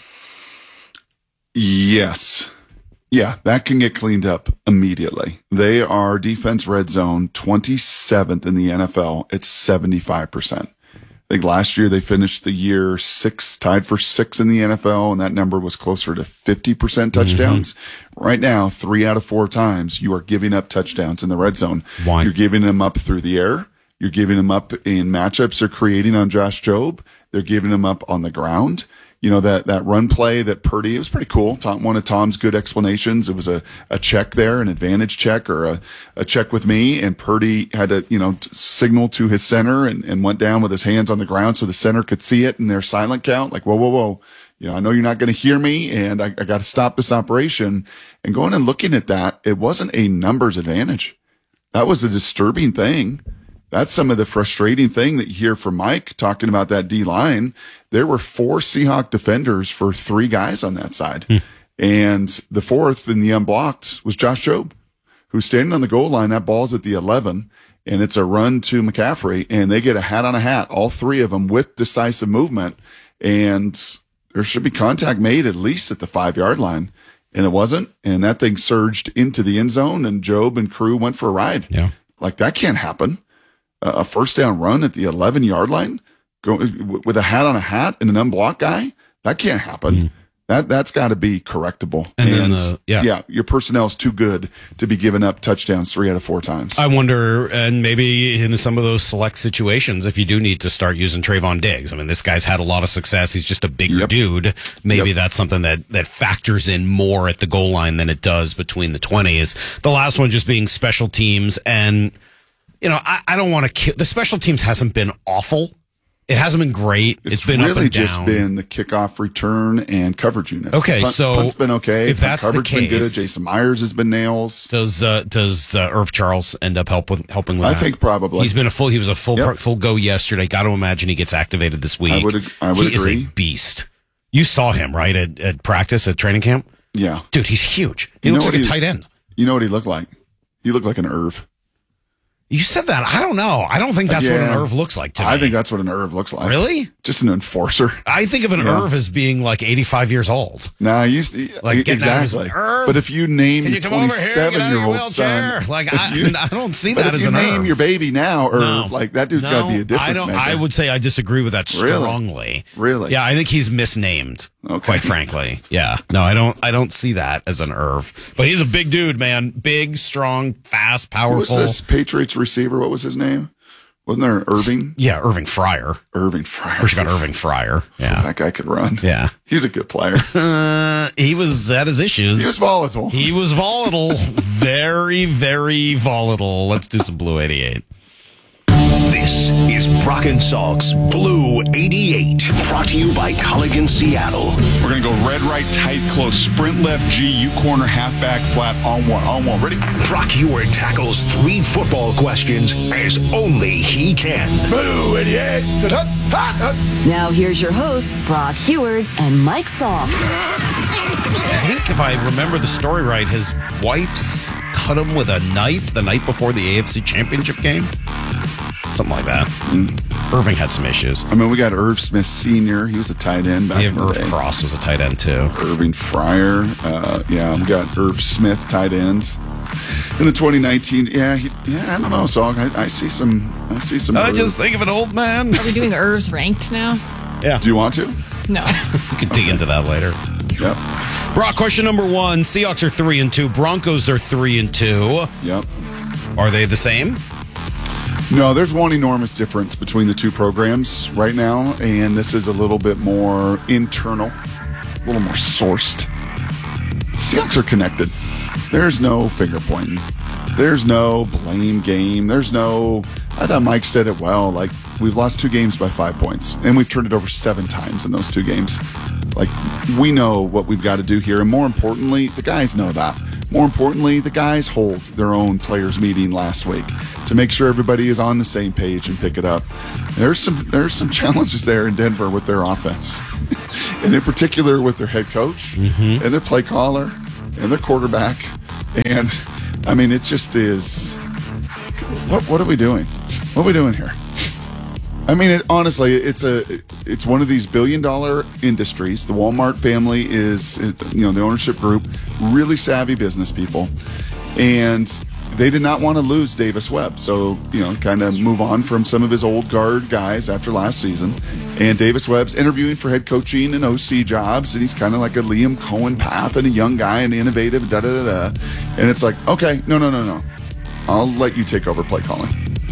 Speaker 4: Yes. Yeah, that can get cleaned up immediately. They are defense red zone twenty-seventh in the N F L. It's seventy-five percent. I think last year they finished the year six, tied for six in the N F L, and that number was closer to fifty percent touchdowns. Mm-hmm. Right now, three out of four times you are giving up touchdowns in the red zone.
Speaker 3: Why?
Speaker 4: You're giving them up through the air. You're giving them up in matchups they're creating on Josh Jobe. They're giving them up on the ground. You know, that, that run play that Purdy, it was pretty cool. Tom, one of Tom's good explanations. It was a, a check there, an advantage check or a, a check with me. And Purdy had to, you know, t- signal to his center and, and went down with his hands on the ground so the center could see it in their silent count. Like, whoa, whoa, whoa. You know, I know you're not going to hear me and I, I got to stop this operation. And going and looking at that, it wasn't a numbers advantage. That was a disturbing thing. That's some of the frustrating thing that you hear from Mike talking about that D line. There were four Seahawk defenders for three guys on that side. Hmm. And the fourth in the unblocked was Josh Jobe, who's standing on the goal line. That ball's at the eleven and it's a run to McCaffrey and they get a hat on a hat, all three of them with decisive movement. And there should be contact made at least at the five yard line. And it wasn't. And that thing surged into the end zone and Jobe and crew went for a ride.
Speaker 3: Yeah.
Speaker 4: Like that can't happen. A first down run at the eleven yard line go with a hat on a hat and an unblocked guy. That can't happen. Mm. That, that's got to be correctable.
Speaker 3: And,
Speaker 4: and
Speaker 3: then the, yeah.
Speaker 4: yeah, your personnel is too good to be giving up touchdowns three out of four times.
Speaker 3: I wonder, and maybe in some of those select situations, if you do need to start using Trayvon Diggs. I mean, this guy's had a lot of success. He's just a bigger
Speaker 4: yep.
Speaker 3: dude. Maybe
Speaker 4: yep.
Speaker 3: that's something that, that factors in more at the goal line than it does between the twenties. The last one just being special teams. And, you know, I, I don't want to kill. The special teams hasn't been awful. It hasn't been great.
Speaker 4: It's,
Speaker 3: it's been
Speaker 4: really
Speaker 3: up and down.
Speaker 4: just been the kickoff return and coverage units.
Speaker 3: Okay,
Speaker 4: Punt,
Speaker 3: so
Speaker 4: punt's been okay.
Speaker 3: If that's
Speaker 4: coverage
Speaker 3: the case,
Speaker 4: been good. Jason Myers has been nails.
Speaker 3: Does uh, does uh, Irv Charles end up help with, helping with
Speaker 4: I
Speaker 3: that?
Speaker 4: I think probably.
Speaker 3: He's been a full. He was a full
Speaker 4: yep.
Speaker 3: full go yesterday. Got to imagine he gets activated this week.
Speaker 4: I would. I would
Speaker 3: he
Speaker 4: agree.
Speaker 3: is a beast. You saw him right at, at practice at training camp.
Speaker 4: Yeah,
Speaker 3: dude, he's huge. He
Speaker 4: you
Speaker 3: looks like
Speaker 4: he,
Speaker 3: a tight end.
Speaker 4: You know what he looked like? He looked like an Irv.
Speaker 3: You said that. I don't know. I don't think that's
Speaker 4: yeah.
Speaker 3: what an Irv looks like to me.
Speaker 4: I think that's what an Irv looks like.
Speaker 3: Really?
Speaker 4: Just an enforcer.
Speaker 3: I think of an
Speaker 4: yeah.
Speaker 3: Irv as being like eighty-five years old.
Speaker 4: No, nah, I used to,
Speaker 3: like
Speaker 4: exactly.
Speaker 3: Irv,
Speaker 4: but if you name
Speaker 3: you
Speaker 4: your twenty-seven-year-old son,
Speaker 3: like I,
Speaker 4: you,
Speaker 3: I don't see
Speaker 4: but
Speaker 3: that
Speaker 4: if
Speaker 3: as
Speaker 4: you
Speaker 3: an
Speaker 4: name
Speaker 3: Irv.
Speaker 4: your baby now, Irv,
Speaker 3: no.
Speaker 4: like that dude's
Speaker 3: no,
Speaker 4: got to be a difference
Speaker 3: I don't.
Speaker 4: maker.
Speaker 3: I would say I disagree with that
Speaker 4: really?
Speaker 3: strongly.
Speaker 4: Really?
Speaker 3: Yeah, I think he's misnamed.
Speaker 4: Okay.
Speaker 3: Quite frankly, yeah. No, I don't. I don't see that as an Irv. But he's a big dude, man. Big, strong, fast, powerful.
Speaker 4: What was this Patriots receiver? What was his name? Wasn't there Irving?
Speaker 3: Yeah, Irving Fryer.
Speaker 4: Irving Fryer.
Speaker 3: First, you got Irving Fryer. Yeah,
Speaker 4: that guy could run.
Speaker 3: Yeah,
Speaker 4: he's a good player.
Speaker 3: Uh, he was had his issues.
Speaker 4: He was volatile.
Speaker 3: He was volatile. very, very volatile. Let's do some Blue eighty-eight.
Speaker 1: This is Brock and Salk's Blue eighty-eight, brought to you by Culligan Seattle.
Speaker 7: We're going to go red, right, tight, close, sprint left, G, U corner, halfback, flat, on one, on one. Ready?
Speaker 1: Brock Heward tackles three football questions as only he can.
Speaker 7: Blue eighty-eight.
Speaker 8: Now here's your hosts, Brock Heward and Mike Salk.
Speaker 3: I think if I remember the story right, his wife's cut him with a knife the night before the A F C Championship game. Something like that. Mm. Irving had some issues.
Speaker 4: I mean, we got Irv Smith Senior He was a tight end back
Speaker 3: yeah,
Speaker 4: in the
Speaker 3: Irv
Speaker 4: day.
Speaker 3: Cross was a tight end, too.
Speaker 4: Irving Fryer. Uh, yeah, we got Irv Smith, tight end. In the twenty nineteen, yeah, he, yeah, I don't know, Salk. I, I see some, I see some.
Speaker 3: I
Speaker 4: Irv.
Speaker 3: just think of an old man.
Speaker 9: Are we doing Irv's ranked now?
Speaker 3: Yeah.
Speaker 4: Do you want to?
Speaker 9: No.
Speaker 3: We could dig okay. into that later.
Speaker 4: Yep.
Speaker 3: Brock, question number one. Seahawks are three and two. Broncos are three and two.
Speaker 4: Yep.
Speaker 3: Are they the same?
Speaker 4: No, there's one enormous difference between the two programs right now, and this is a little bit more internal, a little more sourced. Seahawks are connected. There's no finger pointing. There's no blame game. There's no, I thought Mike said it well, like we've lost two games by five points, and we've turned it over seven times in those two games. Like, we know what we've got to do here, and more importantly, the guys know that. More importantly, the guys hold their own players meeting last week to make sure everybody is on the same page and pick it up. There's some there's some challenges there in Denver with their offense, and in particular with their head coach mm-hmm. and their play caller and their quarterback. And I mean, it just is. What what are we doing? What are we doing here? I mean, it, honestly, it's a it's one of these billion dollar industries. The Walmart family is, is, you know, the ownership group, really savvy business people, and they did not want to lose Davis Webb. So, you know, kind of move on from some of his old guard guys after last season. And Davis Webb's interviewing for head coaching and O C jobs, and he's kind of like a Liam Cohen path and a young guy and innovative, da da da da. And it's like, okay, no, no, no, no, I'll let you take over play calling.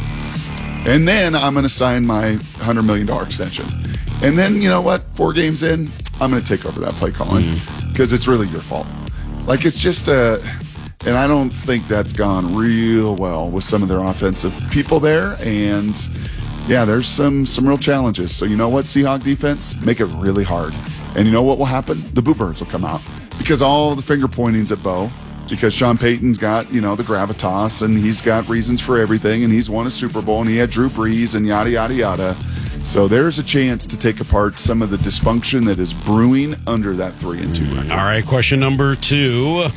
Speaker 4: And then I'm going to sign my one hundred million dollars extension. And then, you know what? Four games in, I'm going to take over that play calling because mm. it's really your fault. Like, it's just a, and I don't think that's gone real well with some of their offensive people there. And yeah, there's some, some real challenges. So you know what, Seahawk defense? Make it really hard. And you know what will happen? The Boo Birds will come out because all the finger pointing's at Bo. Because Sean Payton's got, you know, the gravitas, and he's got reasons for everything, and he's won a Super Bowl, and he had Drew Brees, and yada, yada, yada. So there's a chance to take apart some of the dysfunction that is brewing under that three and two record.
Speaker 3: All right, question number two.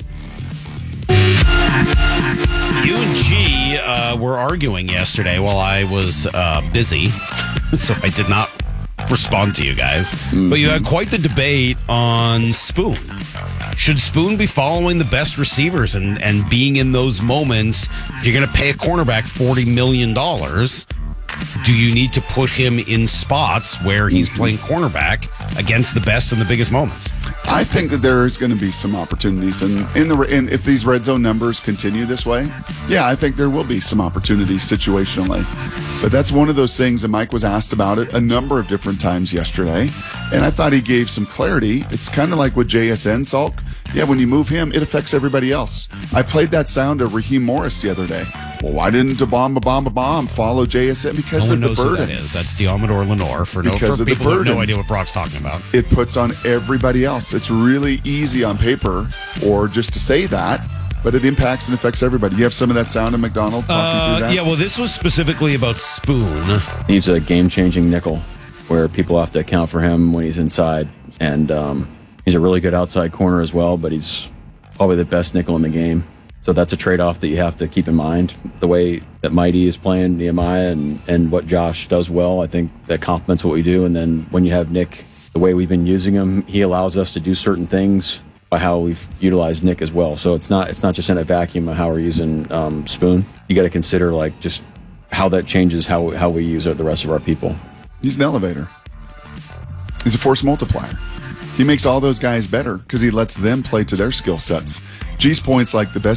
Speaker 3: You and G uh, were arguing yesterday while I was uh, busy, so I did not respond to you guys. Mm-hmm. But you had quite the debate on Spoon. Should Spoon be following the best receivers and, and being in those moments? If you're going to pay a cornerback forty million dollars, do you need to put him in spots where he's playing cornerback against the best in the biggest moments?
Speaker 4: I think that there is going to be some opportunities, and in the and if these red zone numbers continue this way, yeah, I think there will be some opportunities situationally. But that's one of those things, and Mike was asked about it a number of different times yesterday, and I thought he gave some clarity. It's kind of like with J S N, Salk. Yeah, when you move him, it affects everybody else. I played that sound of Raheem Morris the other day. Well, why didn't Bomb Bomb Bomb follow J S N? Because
Speaker 3: no
Speaker 4: of
Speaker 3: one knows
Speaker 4: the burden.
Speaker 3: Who that is. That's Diamador Lenore for no
Speaker 4: because
Speaker 3: for
Speaker 4: of
Speaker 3: people
Speaker 4: the
Speaker 3: who
Speaker 4: burden.
Speaker 3: have no idea what Brock's talking about.
Speaker 4: It puts on everybody else. It's really easy on paper or just to say that, but it impacts and affects everybody. You have some of that sound of McDonald talking
Speaker 3: uh,
Speaker 4: through that?
Speaker 3: Yeah, well, this was specifically about Spoon.
Speaker 10: He's a game-changing nickel where people have to account for him when he's inside. And um, he's a really good outside corner as well, but he's probably the best nickel in the game. So that's a trade-off that you have to keep in mind. The way that Mighty is playing Nehemiah and, and what Josh does well, I think that complements what we do. And then when you have Nick, the way we've been using him, he allows us to do certain things by how we've utilized Nick as well. So it's not it's not just in a vacuum of how we're using um, Spoon. You got to consider like just how that changes how how we use the rest of our people.
Speaker 4: He's an elevator. He's a force multiplier. He makes all those guys better because he lets them play to their skill sets. G's point's like the best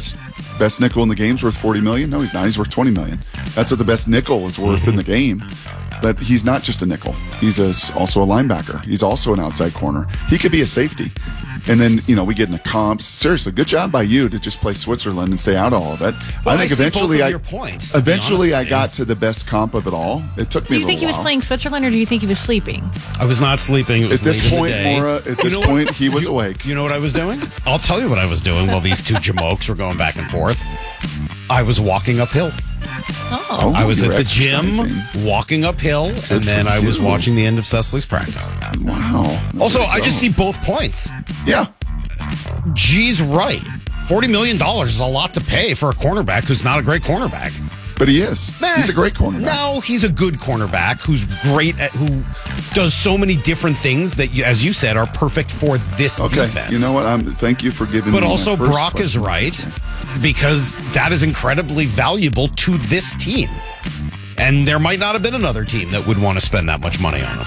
Speaker 4: best nickel in the game's worth forty million dollars? No, he's not. He's worth twenty million dollars. That's what the best nickel is worth mm-hmm. in the game. But he's not just a nickel. He's a, also a linebacker. He's also an outside corner. He could be a safety. And then, you know, we get into comps. Seriously, good job by you to just play Switzerland and stay out of all of it.
Speaker 3: Well,
Speaker 4: I think
Speaker 3: I see
Speaker 4: eventually
Speaker 3: both of
Speaker 4: I
Speaker 3: your points,
Speaker 4: eventually I got to the best comp of it all. It took me
Speaker 9: Do you
Speaker 4: a
Speaker 9: think he was
Speaker 4: while.
Speaker 9: playing Switzerland or do you think he was sleeping?
Speaker 3: I was not sleeping. It was
Speaker 4: At this
Speaker 3: late in the
Speaker 4: point,
Speaker 3: day.
Speaker 4: Maura, at
Speaker 3: You
Speaker 4: this
Speaker 3: know
Speaker 4: point,
Speaker 3: what?
Speaker 4: he was
Speaker 3: you,
Speaker 4: awake.
Speaker 3: You know what I was doing? I'll tell you what I was doing while these two jamokes were going back and forth. I was walking uphill.
Speaker 9: Oh.
Speaker 3: I was
Speaker 4: you
Speaker 3: at
Speaker 4: were
Speaker 3: the gym,
Speaker 4: exercising.
Speaker 3: walking uphill, and then I was
Speaker 4: you.
Speaker 3: watching the end of Cecily's practice.
Speaker 4: Wow.
Speaker 3: Also,
Speaker 4: There you
Speaker 3: I just
Speaker 4: go.
Speaker 3: see both points.
Speaker 4: Yeah.
Speaker 3: G's right. forty million dollars is a lot to pay for a cornerback who's not a great cornerback.
Speaker 4: But he is.
Speaker 3: Nah,
Speaker 4: He's a great cornerback.
Speaker 3: No, he's a good cornerback who's great at, who does so many different things that, you, as you said, are perfect for this
Speaker 4: Okay.
Speaker 3: defense.
Speaker 4: You know what? I'm, thank you for giving me
Speaker 3: But
Speaker 4: my
Speaker 3: also,
Speaker 4: first
Speaker 3: Brock is
Speaker 4: question.
Speaker 3: right because that is incredibly valuable to this team. And there might not have been another team that would want to spend that much money on him.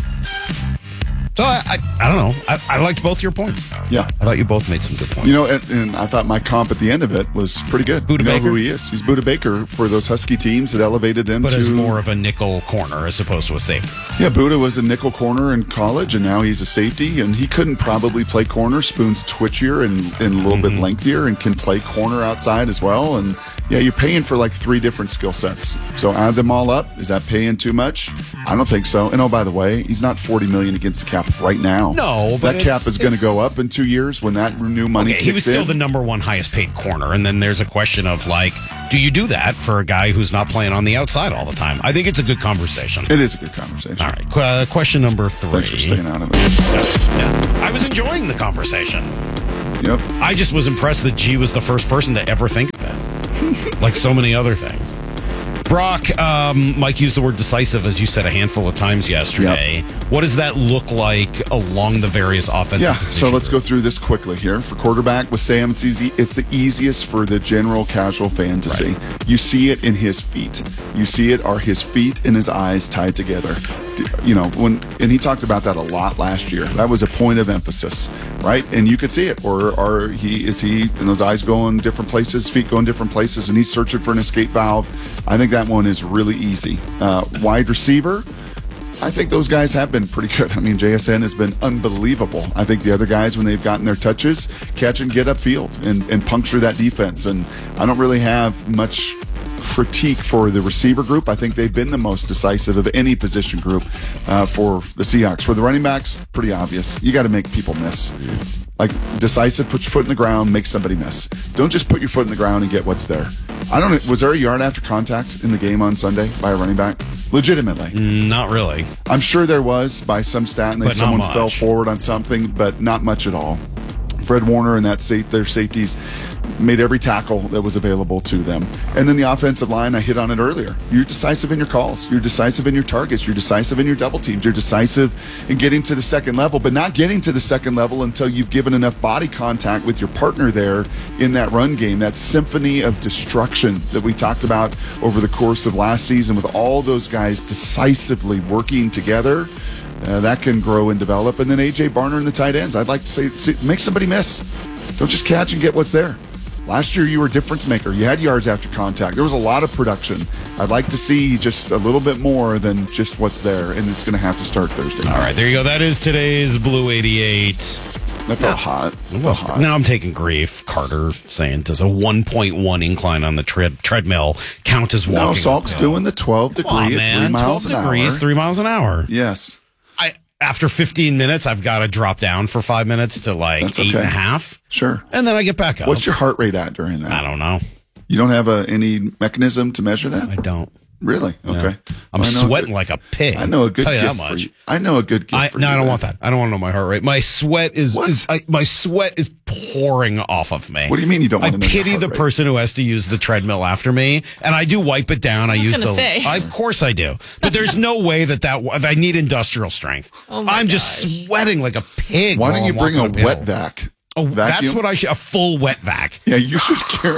Speaker 3: So I, I, I don't know. I, I liked both your points.
Speaker 4: Yeah.
Speaker 3: I thought you both made some good points.
Speaker 4: You know, and, and I thought my comp at the end of it was pretty good.
Speaker 3: Buda
Speaker 4: you know
Speaker 3: Baker?
Speaker 4: who he is. He's Buda Baker for those Husky teams that elevated them
Speaker 3: but
Speaker 4: to...
Speaker 3: as more of a nickel corner as opposed to a safety.
Speaker 4: Yeah, Buda was a nickel corner in college, and now he's a safety, and he couldn't probably play corner. Spoon's twitchier and, and a little
Speaker 3: Mm-hmm.
Speaker 4: bit lengthier and can play corner outside as well. And yeah, you're paying for like three different skill sets. So add them all up. Is that paying too much? I don't think so. And oh, by the way, he's not forty million dollars against the cap right now.
Speaker 3: No, but
Speaker 4: that cap
Speaker 3: it's-
Speaker 4: is going to
Speaker 3: it's-
Speaker 4: go up in two years when that new money
Speaker 3: Okay,
Speaker 4: kicks
Speaker 3: he was still
Speaker 4: in.
Speaker 3: the number one highest paid corner, and then there's a question of like, do you do that for a guy who's not playing on the outside all the time? I think it's a good conversation.
Speaker 4: It is a good conversation.
Speaker 3: All right, qu- uh, question number three.
Speaker 4: Thanks for staying out of it.
Speaker 3: Yeah, yeah. I was enjoying the conversation.
Speaker 4: Yep.
Speaker 3: I just was impressed that G was the first person to ever think of it, like so many other things. Brock, um, Mike used the word decisive, as you said, a handful of times yesterday.
Speaker 4: Yep.
Speaker 3: What does that look like along the various offensive
Speaker 4: Yeah,
Speaker 3: positions?
Speaker 4: so let's go through this quickly here. For quarterback with Sam, it's easy. It's the easiest for the general casual fan to
Speaker 3: Right.
Speaker 4: see. You see it in his feet. You see it are his feet and his eyes tied together. You know, when and he talked about that a lot last year. That was a point of emphasis, right? And you could see it. Or or he is he and those eyes going different places, feet going different places, and he's searching for an escape valve. I think that one is really easy. Uh, wide receiver. I think those guys have been pretty good. I mean, J S N has been unbelievable. I think the other guys, when they've gotten their touches, catch and get upfield and, and puncture that defense. And I don't really have much critique for the receiver group. I think they've been the most decisive of any position group uh, for the Seahawks. For the running backs, pretty obvious. You got to make people miss. Like, decisive, put your foot in the ground, make somebody miss. Don't just put your foot in the ground and get what's there. I don't know. Was there a yard after contact in the game on Sunday by a running back? Legitimately.
Speaker 3: Not really.
Speaker 4: I'm sure there was by some stat, and then
Speaker 3: But not
Speaker 4: someone
Speaker 3: much.
Speaker 4: fell forward on something, but not much at all. Fred Warner and that safe, their safeties made every tackle that was available to them. And then the offensive line, I hit on it earlier. You're decisive in your calls. You're decisive in your targets. You're decisive in your double teams. You're decisive in getting to the second level, but not getting to the second level until you've given enough body contact with your partner there in that run game. That symphony of destruction that we talked about over the course of last season with all those guys decisively working together. Uh, that can grow and develop. And then A J Barner and the tight ends. I'd like to say, see, make somebody miss. Don't just catch and get what's there. Last year, you were a difference maker. You had yards after contact. There was a lot of production. I'd like to see just a little bit more than just what's there, and it's going to have to start Thursday.
Speaker 3: All right, there you go. That is today's Blue eighty-eight.
Speaker 4: That felt hot. That felt hot.
Speaker 3: Now I'm taking grief. Carter saying, does a one point one incline on the tre- treadmill count as walking?
Speaker 4: No, Salk's
Speaker 3: uphill?
Speaker 4: doing the twelve degree
Speaker 3: Come on,
Speaker 4: at
Speaker 3: man.
Speaker 4: three miles
Speaker 3: twelve
Speaker 4: an
Speaker 3: degrees,
Speaker 4: hour.
Speaker 3: three miles an hour.
Speaker 4: Yes.
Speaker 3: I after fifteen minutes, I've got to drop down for five minutes to like
Speaker 4: That's
Speaker 3: eight
Speaker 4: okay.
Speaker 3: and a half.
Speaker 4: Sure.
Speaker 3: And then I get back up.
Speaker 4: What's your heart rate at during that?
Speaker 3: I don't know.
Speaker 4: You don't have a, any mechanism to measure that?
Speaker 3: I don't.
Speaker 4: Really?
Speaker 3: No.
Speaker 4: Okay.
Speaker 3: I'm
Speaker 4: I know a
Speaker 3: sweating
Speaker 4: good-
Speaker 3: like a pig.
Speaker 4: I know a good
Speaker 3: Tell you
Speaker 4: gift
Speaker 3: that
Speaker 4: for
Speaker 3: much.
Speaker 4: you. I know a good gift
Speaker 3: I,
Speaker 4: for
Speaker 3: no,
Speaker 4: you.
Speaker 3: I don't
Speaker 4: man.
Speaker 3: want that. I don't want to know my heart rate. My sweat is, is I, my sweat is pouring off of me.
Speaker 4: What do you mean you don't
Speaker 3: I
Speaker 4: want to know your
Speaker 3: pity
Speaker 4: heart
Speaker 3: the
Speaker 4: rate?
Speaker 3: person who has to use the treadmill after me, and I do wipe it down. I,
Speaker 9: was
Speaker 3: use
Speaker 9: gonna
Speaker 3: the.
Speaker 9: say.
Speaker 3: I, of course I do, but there's no way that that I need industrial strength.
Speaker 9: Oh my
Speaker 3: I'm just
Speaker 9: gosh.
Speaker 3: sweating like a pig.
Speaker 4: Why
Speaker 3: while
Speaker 4: don't you
Speaker 3: I'm
Speaker 4: bring a
Speaker 3: walking uphill.
Speaker 4: wet vac?
Speaker 3: Oh, that's
Speaker 4: Vacuum?
Speaker 3: what I should. A full wet vac.
Speaker 4: Yeah, you should carry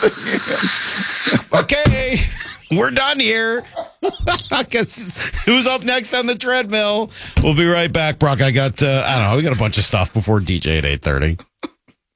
Speaker 4: that thing in.
Speaker 3: Okay, we're done here. I guess who's up next on the treadmill? We'll be right back, Brock. I got, uh, I don't know, we got a bunch of stuff before D J at eight thirty.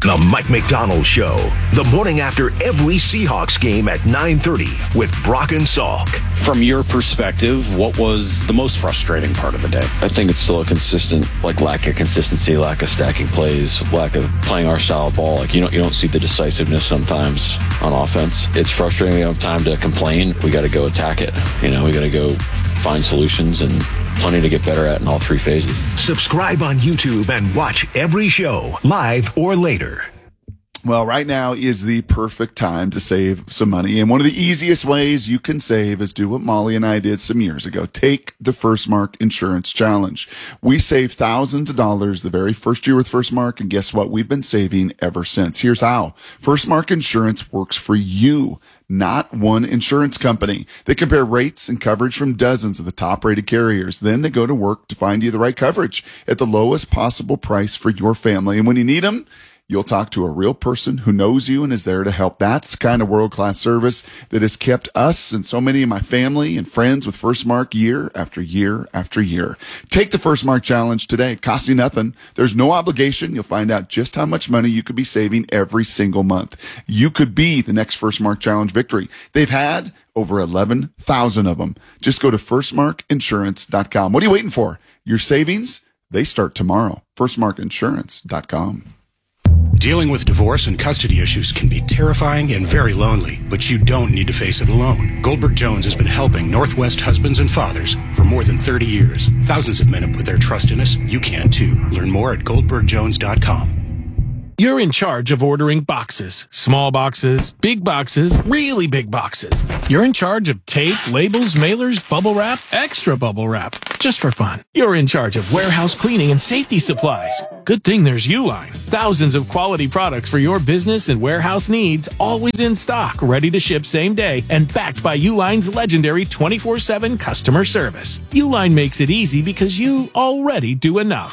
Speaker 1: The Mike McDonald Show. The morning after every Seahawks game at nine thirty with Brock and Salk.
Speaker 11: From your perspective, what was the most frustrating part of the day?
Speaker 10: I think it's still a consistent, like, lack of consistency, lack of stacking plays, lack of playing our style of ball. Like, you don't, you don't see the decisiveness sometimes on offense. It's frustrating. We don't have time to complain. We got to go attack it. You know, we got to go find solutions, and plenty to get better at in all three phases.
Speaker 1: Subscribe on YouTube and watch every show, live or later.
Speaker 4: Well, right now is the perfect time to save some money. And one of the easiest ways you can save is do what Molly and I did some years ago. Take the First Mark Insurance Challenge. We saved thousands of dollars the very first year with First Mark, and guess what? We've been saving ever since. Here's how. First Mark Insurance works for you, not one insurance company. They compare rates and coverage from dozens of the top-rated carriers. Then they go to work to find you the right coverage at the lowest possible price for your family. And when you need them, you'll talk to a real person who knows you and is there to help. That's the kind of world-class service that has kept us and so many of my family and friends with First Mark year after year after year. Take the First Mark Challenge today. It costs you nothing. There's no obligation. You'll find out just how much money you could be saving every single month. You could be the next First Mark Challenge victory. They've had over eleven thousand of them. Just go to first mark insurance dot com. What are you waiting for? Your savings, they start tomorrow. first mark insurance dot com.
Speaker 12: Dealing with divorce and custody issues can be terrifying and very lonely, but you don't need to face it alone. Goldberg Jones has been helping Northwest husbands and fathers for more than thirty years. Thousands of men have put their trust in us. You can too. Learn more at goldberg jones dot com.
Speaker 13: You're in charge of ordering boxes. Small boxes, big boxes, really big boxes. You're in charge of tape, labels, mailers, bubble wrap, extra bubble wrap, just for fun. You're in charge of warehouse cleaning and safety supplies. Good thing there's Uline. Thousands of quality products for your business and warehouse needs, always in stock, ready to ship same day, and backed by Uline's legendary twenty-four seven customer service. Uline makes it easy because you already do enough.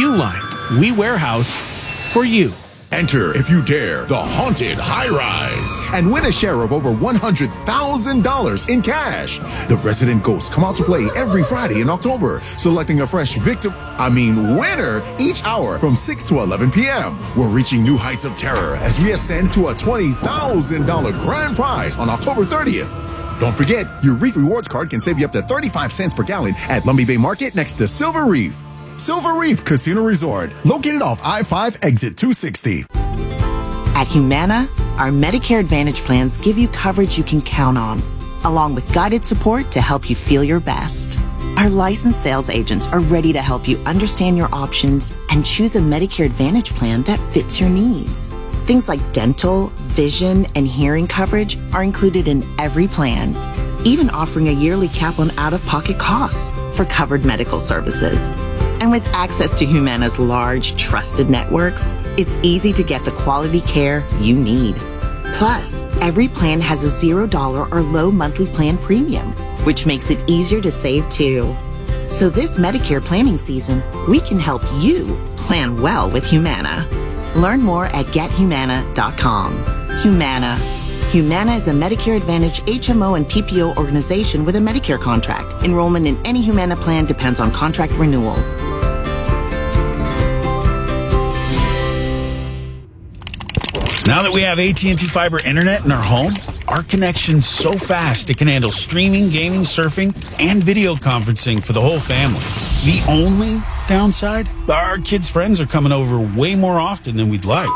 Speaker 13: Uline, we warehouse for you.
Speaker 14: Enter, if you dare, the Haunted High Rise and win a share of over one hundred thousand dollars in cash. The resident ghosts come out to play every Friday in October, selecting a fresh victim, I mean winner, each hour from six to eleven p.m. We're reaching new heights of terror as we ascend to a twenty thousand dollars grand prize on October thirtieth. Don't forget, your Reef Rewards card can save you up to thirty-five cents per gallon at Lumby Bay Market next to Silver Reef. Silver Reef Casino Resort, located off I five exit two sixty.
Speaker 15: At Humana, our Medicare Advantage plans give you coverage you can count on, along with guided support to help you feel your best. Our licensed sales agents are ready to help you understand your options and choose a Medicare Advantage plan that fits your needs. Things like dental, vision, and hearing coverage are included in every plan, even offering a yearly cap on out-of-pocket costs for covered medical services. And with access to Humana's large, trusted networks, it's easy to get the quality care you need. Plus, every plan has a zero dollar or low monthly plan premium, which makes it easier to save too. So this Medicare planning season, we can help you plan well with Humana. Learn more at get humana dot com. Humana. Humana is a Medicare Advantage H M O and P P O organization with a Medicare contract. Enrollment in any Humana plan depends on contract renewal.
Speaker 16: Now that we have A T and T Fiber Internet in our home, our connection's so fast it can handle streaming, gaming, surfing, and video conferencing for the whole family. The only downside? Our kids' friends are coming over way more often than we'd like.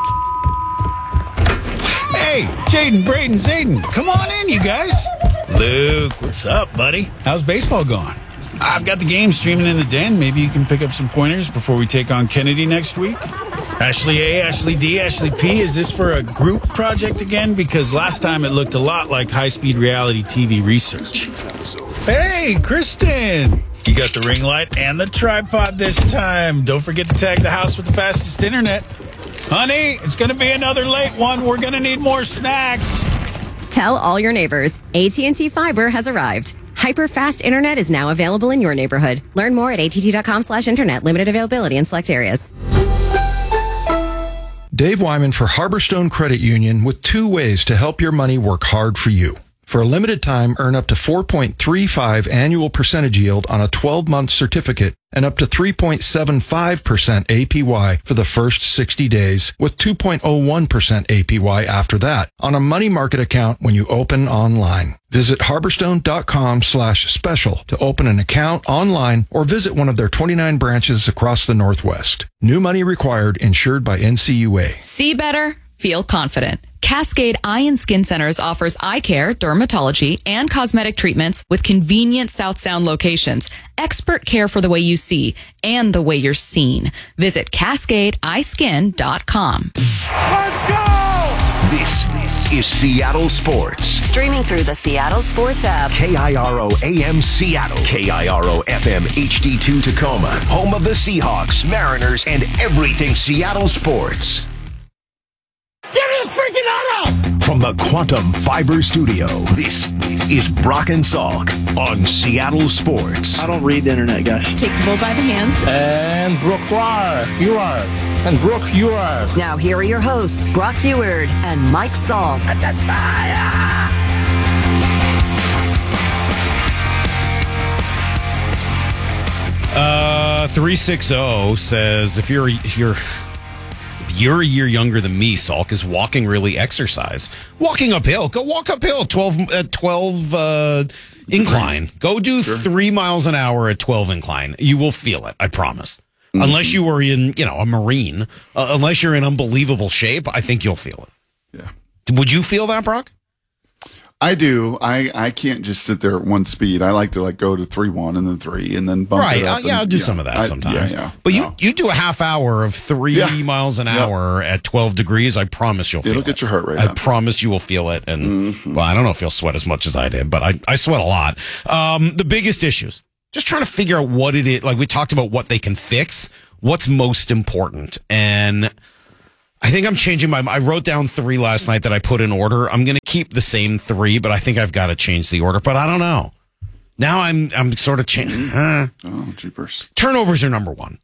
Speaker 16: Hey, Jaden, Braden, Zayden, come on in, you guys. Luke, what's up, buddy? How's baseball going? I've got the game streaming in the den. Maybe you can pick up some pointers before we take on Kennedy next week. Ashley A, Ashley D, Ashley P, is this for a group project again? Because last time it looked a lot like high-speed reality T V research. Hey, Kristen! You got the ring light and the tripod this time. Don't forget to tag the house with the fastest internet. Honey, it's going to be another late one. We're going to need more snacks.
Speaker 17: Tell all your neighbors, A T and T Fiber has arrived. Hyper-fast internet is now available in your neighborhood. Learn more at A T T dot com slash internet. Limited availability in select areas.
Speaker 18: Dave Wyman for Harborstone Credit Union with two ways to help your money work hard for you.
Speaker 6: For a limited time, earn up to four point three five annual percentage yield on a twelve-month certificate and up to three point seven five percent A P Y for the first sixty days with two point oh one percent A P Y after that on a money market account when you open online. Visit harborstone.com slash special to open an account online or visit one of their twenty-nine branches across the Northwest. New money required, insured by N C U A.
Speaker 29: See better, feel confident. Cascade Eye and Skin Centers offers eye care, dermatology, and cosmetic treatments with convenient South Sound locations. Expert care for the way you see and the way you're seen. Visit cascade eye skin dot com.
Speaker 1: Let's go! This is Seattle Sports.
Speaker 8: Streaming through the Seattle Sports app.
Speaker 1: K I R O A M Seattle. K I R O F M H D two Tacoma. Home of the Seahawks, Mariners, and everything Seattle sports.
Speaker 18: Get his freaking out!
Speaker 1: From the Quantum Fiber Studio, this is Brock and Salk on Seattle Sports.
Speaker 19: I don't read the internet, guys.
Speaker 29: Take the bull by the hands.
Speaker 19: And Brooke, you are. And Brooke, you are.
Speaker 8: Now here are your hosts, Brock Heward and Mike Salk.
Speaker 3: Uh, three sixty says if you're you're. You're a year younger than me, Salk. Is walking really exercise? Walking uphill. Go walk uphill. twelve, uh, twelve uh, incline. Go do sure. three miles an hour at twelve incline. You will feel it. I promise. Mm-hmm. Unless you were in, you know, a Marine. Uh, unless you're in unbelievable shape, I think you'll feel it.
Speaker 4: Yeah.
Speaker 3: Would you feel that, Brock?
Speaker 4: I do. I, I can't just sit there at one speed. I like to like go to three one and then three and then bump
Speaker 3: right.
Speaker 4: it up.
Speaker 3: Uh, yeah,
Speaker 4: and,
Speaker 3: I'll do
Speaker 4: yeah,
Speaker 3: some of that
Speaker 4: I,
Speaker 3: sometimes.
Speaker 4: Yeah, yeah,
Speaker 3: but
Speaker 4: no.
Speaker 3: you you do a half hour of three yeah. miles an hour yeah. at twelve degrees. I promise you'll feel
Speaker 4: It'll
Speaker 3: it.
Speaker 4: get your heart rate
Speaker 3: I
Speaker 4: up.
Speaker 3: promise you will feel it. And
Speaker 4: mm-hmm.
Speaker 3: well, I don't know if you'll sweat as much as I did, but I, I sweat a lot. Um, the biggest issues, just trying to figure out what it is. Like we talked about what they can fix, what's most important. And I think I'm changing my, I wrote down three last night that I put in order. I'm going to keep the same three, but I think I've got to change the order, but I don't know. Now I'm, I'm sort of changing. Huh?
Speaker 4: Oh, jeepers.
Speaker 3: Turnovers are number one.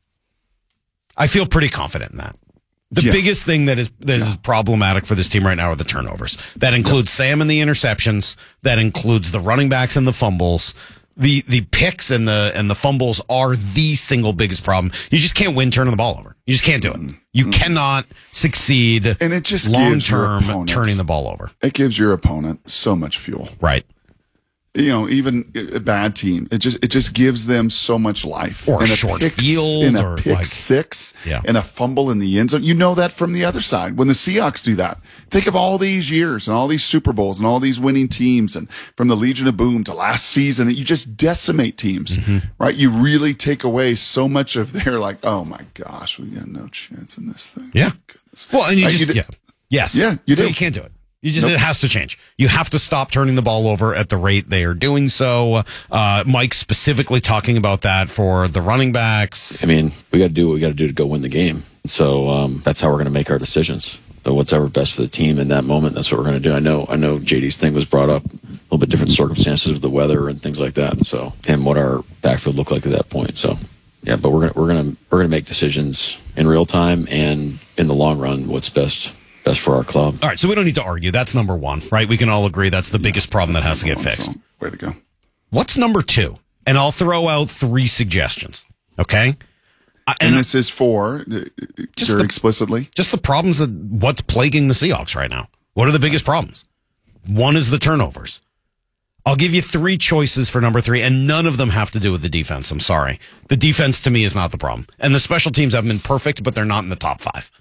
Speaker 3: I feel pretty confident in that. The yeah. biggest thing that is, that yeah. is problematic for this team right now are the turnovers. That includes yeah. Sam and the interceptions. That includes the running backs and the fumbles. The the picks and the and the fumbles are the single biggest problem. You just can't win turning the ball over. You just can't do it. You mm-hmm. cannot succeed
Speaker 4: and it just
Speaker 3: long term turning the ball over.
Speaker 4: It gives your opponent so much fuel.
Speaker 3: Right.
Speaker 4: You know, even a bad team, it just it just gives them so much life.
Speaker 3: Or
Speaker 4: and
Speaker 3: a short
Speaker 4: pick,
Speaker 3: field,
Speaker 4: and a
Speaker 3: or
Speaker 4: pick
Speaker 3: like,
Speaker 4: six,
Speaker 3: yeah.
Speaker 4: and a fumble in the end zone. You know that from the other side. When the Seahawks do that, think of all these years and all these Super Bowls and all these winning teams, and from the Legion of Boom to last season, you just decimate teams, mm-hmm. right? You really take away so much of their like, oh my gosh, we got no chance in this thing.
Speaker 3: Yeah. Well, and you
Speaker 4: like
Speaker 3: just
Speaker 4: you
Speaker 3: yeah, yes,
Speaker 4: yeah, you
Speaker 3: so
Speaker 4: do.
Speaker 3: You can't do it. You just,
Speaker 4: nope.
Speaker 3: It has to change. You have to stop turning the ball over at the rate they are doing so. Uh, Mike specifically talking about that for the running backs.
Speaker 10: I mean, we got to do what we got to do to go win the game. So um, that's how we're going to make our decisions. So whatever best for the team in that moment, that's what we're going to do. I know, I know J D's thing was brought up, a little bit different circumstances with the weather and things like that. And so, and what our backfield looked like at that point. So, yeah, but we're gonna we're gonna we're gonna make decisions in real time and in the long run, what's best. Best for our club.
Speaker 3: All right, so we don't need to argue. That's number one, right? We can all agree that's the yeah, biggest problem that has to get
Speaker 4: one,
Speaker 3: fixed.
Speaker 4: So, way to go.
Speaker 3: What's number two? And I'll throw out three suggestions, okay? Uh,
Speaker 4: and, and this is for, just very
Speaker 3: the,
Speaker 4: explicitly?
Speaker 3: Just the problems that what's plaguing the Seahawks right now. What are the biggest problems? One is the turnovers. I'll give you three choices for number three, and none of them have to do with the defense. I'm sorry. The defense, to me, is not the problem. And the special teams have been perfect, but they're not in the top five.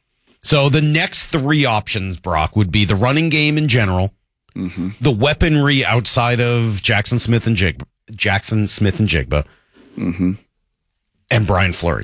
Speaker 3: So the next three options, Brock, would be the running game in general, mm-hmm. the weaponry outside of Jackson Smith and Jig, Jackson Smith and Jigba,
Speaker 4: mm-hmm.
Speaker 3: and Brian Fleury.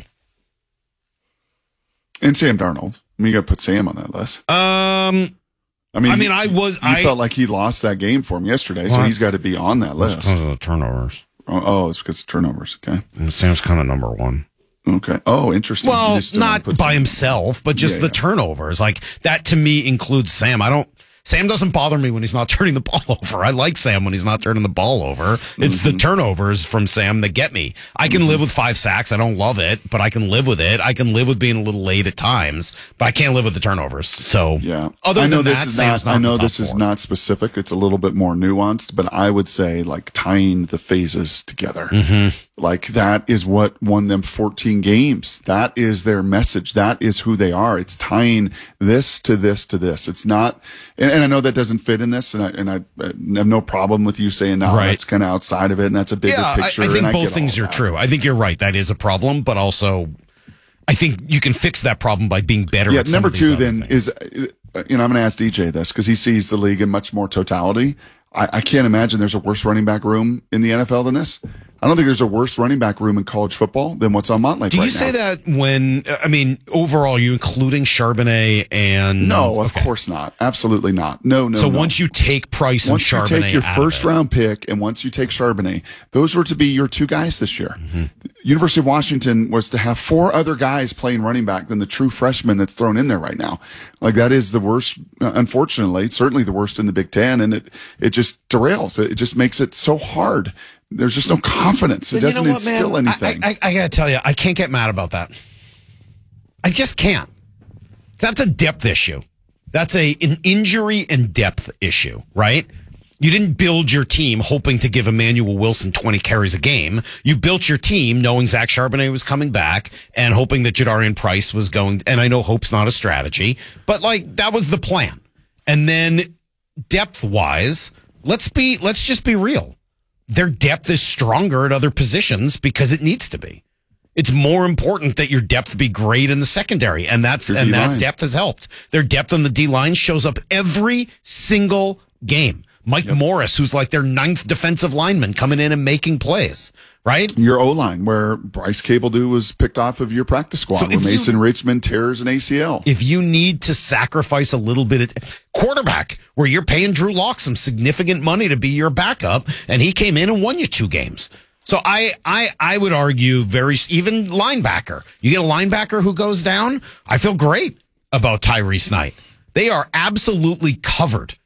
Speaker 4: And Sam Darnold. I mean, you got to put Sam on that list.
Speaker 3: Um,
Speaker 4: I mean,
Speaker 3: I mean, I was.
Speaker 4: You
Speaker 3: I
Speaker 4: felt like he lost that game for him yesterday,
Speaker 3: what?
Speaker 4: so he's got to be on that list.
Speaker 3: Because of the turnovers.
Speaker 4: Oh, oh, it's because of turnovers. Okay.
Speaker 3: And Sam's kind of number one.
Speaker 4: Okay. Oh, interesting.
Speaker 3: Well, not by
Speaker 4: Sam.
Speaker 3: himself, but just
Speaker 4: yeah,
Speaker 3: the
Speaker 4: yeah.
Speaker 3: turnovers. Like that to me includes Sam. I don't. Sam doesn't bother me when he's not turning the ball over. I like Sam when he's not turning the ball over. It's mm-hmm. the turnovers from Sam that get me. I can mm-hmm. live with five sacks. I don't love it, but I can live with it. I can live with being a little late at times, but I can't live with the turnovers. So,
Speaker 4: yeah.
Speaker 3: other
Speaker 4: I know
Speaker 3: than
Speaker 4: this
Speaker 3: that,
Speaker 4: is
Speaker 3: Sam's
Speaker 4: not,
Speaker 3: not
Speaker 4: I know
Speaker 3: in the top
Speaker 4: this is
Speaker 3: four.
Speaker 4: not specific. It's a little bit more nuanced, but I would say like tying the phases together.
Speaker 3: Mm-hmm.
Speaker 4: Like that is what won them fourteen games. That is their message. That is who they are. It's tying this to this to this. It's not, and, and I know that doesn't fit in this, and I, and I, I have no problem with you saying, no,
Speaker 3: Right.
Speaker 4: that's kind of outside of it, and that's a bigger
Speaker 3: yeah,
Speaker 4: picture.
Speaker 3: I, I think
Speaker 4: and
Speaker 3: both
Speaker 4: get
Speaker 3: things
Speaker 4: all
Speaker 3: are
Speaker 4: that.
Speaker 3: true. I think you're right. That is a problem, but also I think you can fix that problem by being better
Speaker 4: Yeah,
Speaker 3: at some
Speaker 4: number
Speaker 3: of these
Speaker 4: two
Speaker 3: other
Speaker 4: then
Speaker 3: things.
Speaker 4: is, uh, you know, I'm going to ask D J this because he sees the league in much more totality. I, I can't imagine there's a worse running back room in the N F L than this. I don't think there's a worse running back room in college football than what's on Montlake
Speaker 3: Do
Speaker 4: right
Speaker 3: you say
Speaker 4: now.
Speaker 3: that when, I mean, overall, you including Charbonnet and...
Speaker 4: No, of course not. Absolutely not. No, no,
Speaker 3: So
Speaker 4: no.
Speaker 3: once you take Price
Speaker 4: Once
Speaker 3: and Charbonnet
Speaker 4: you take your
Speaker 3: out
Speaker 4: first
Speaker 3: of it,
Speaker 4: round pick and once you take Charbonnet, those were to be your two guys this year.
Speaker 3: Mm-hmm.
Speaker 4: University of Washington was to have four other guys playing running back than the true freshman that's thrown in there right now. Like that is the worst, uh, unfortunately, certainly the worst in the Big Ten. And it, it just derails. It just makes it so hard. There's just no confidence. It
Speaker 3: But you
Speaker 4: doesn't
Speaker 3: know what,
Speaker 4: instill
Speaker 3: man?
Speaker 4: anything.
Speaker 3: I, I, I gotta tell you, I can't get mad about that. I just can't. That's a depth issue. That's a an injury and depth issue, right? You didn't build your team hoping to give Emmanuel Wilson twenty carries a game. You built your team knowing Zach Charbonnet was coming back and hoping that Jadarian Price was going. And I know hope's not a strategy, but like that was the plan. And then depth wise, let's be let's just be real. Their depth is stronger at other positions because it needs to be. It's more important that your depth be great in the secondary, and that's
Speaker 4: Your
Speaker 3: and
Speaker 4: D-line.
Speaker 3: that depth has helped. Their depth on the D line shows up every single game. Mike Morris, who's like their ninth defensive lineman, coming in and making plays, right?
Speaker 4: Your O-line, where Bryce Cabledew was picked off of your practice squad,
Speaker 3: So
Speaker 4: where
Speaker 3: if you-
Speaker 4: Mason Richmond tears an A C L.
Speaker 3: If you need to sacrifice a little bit of quarterback, where you're paying Drew Lock some significant money to be your backup, and he came in and won you two games. So I, I, I would argue very, even linebacker. You get a linebacker who goes down, I feel great about Tyrese Knight. They are absolutely covered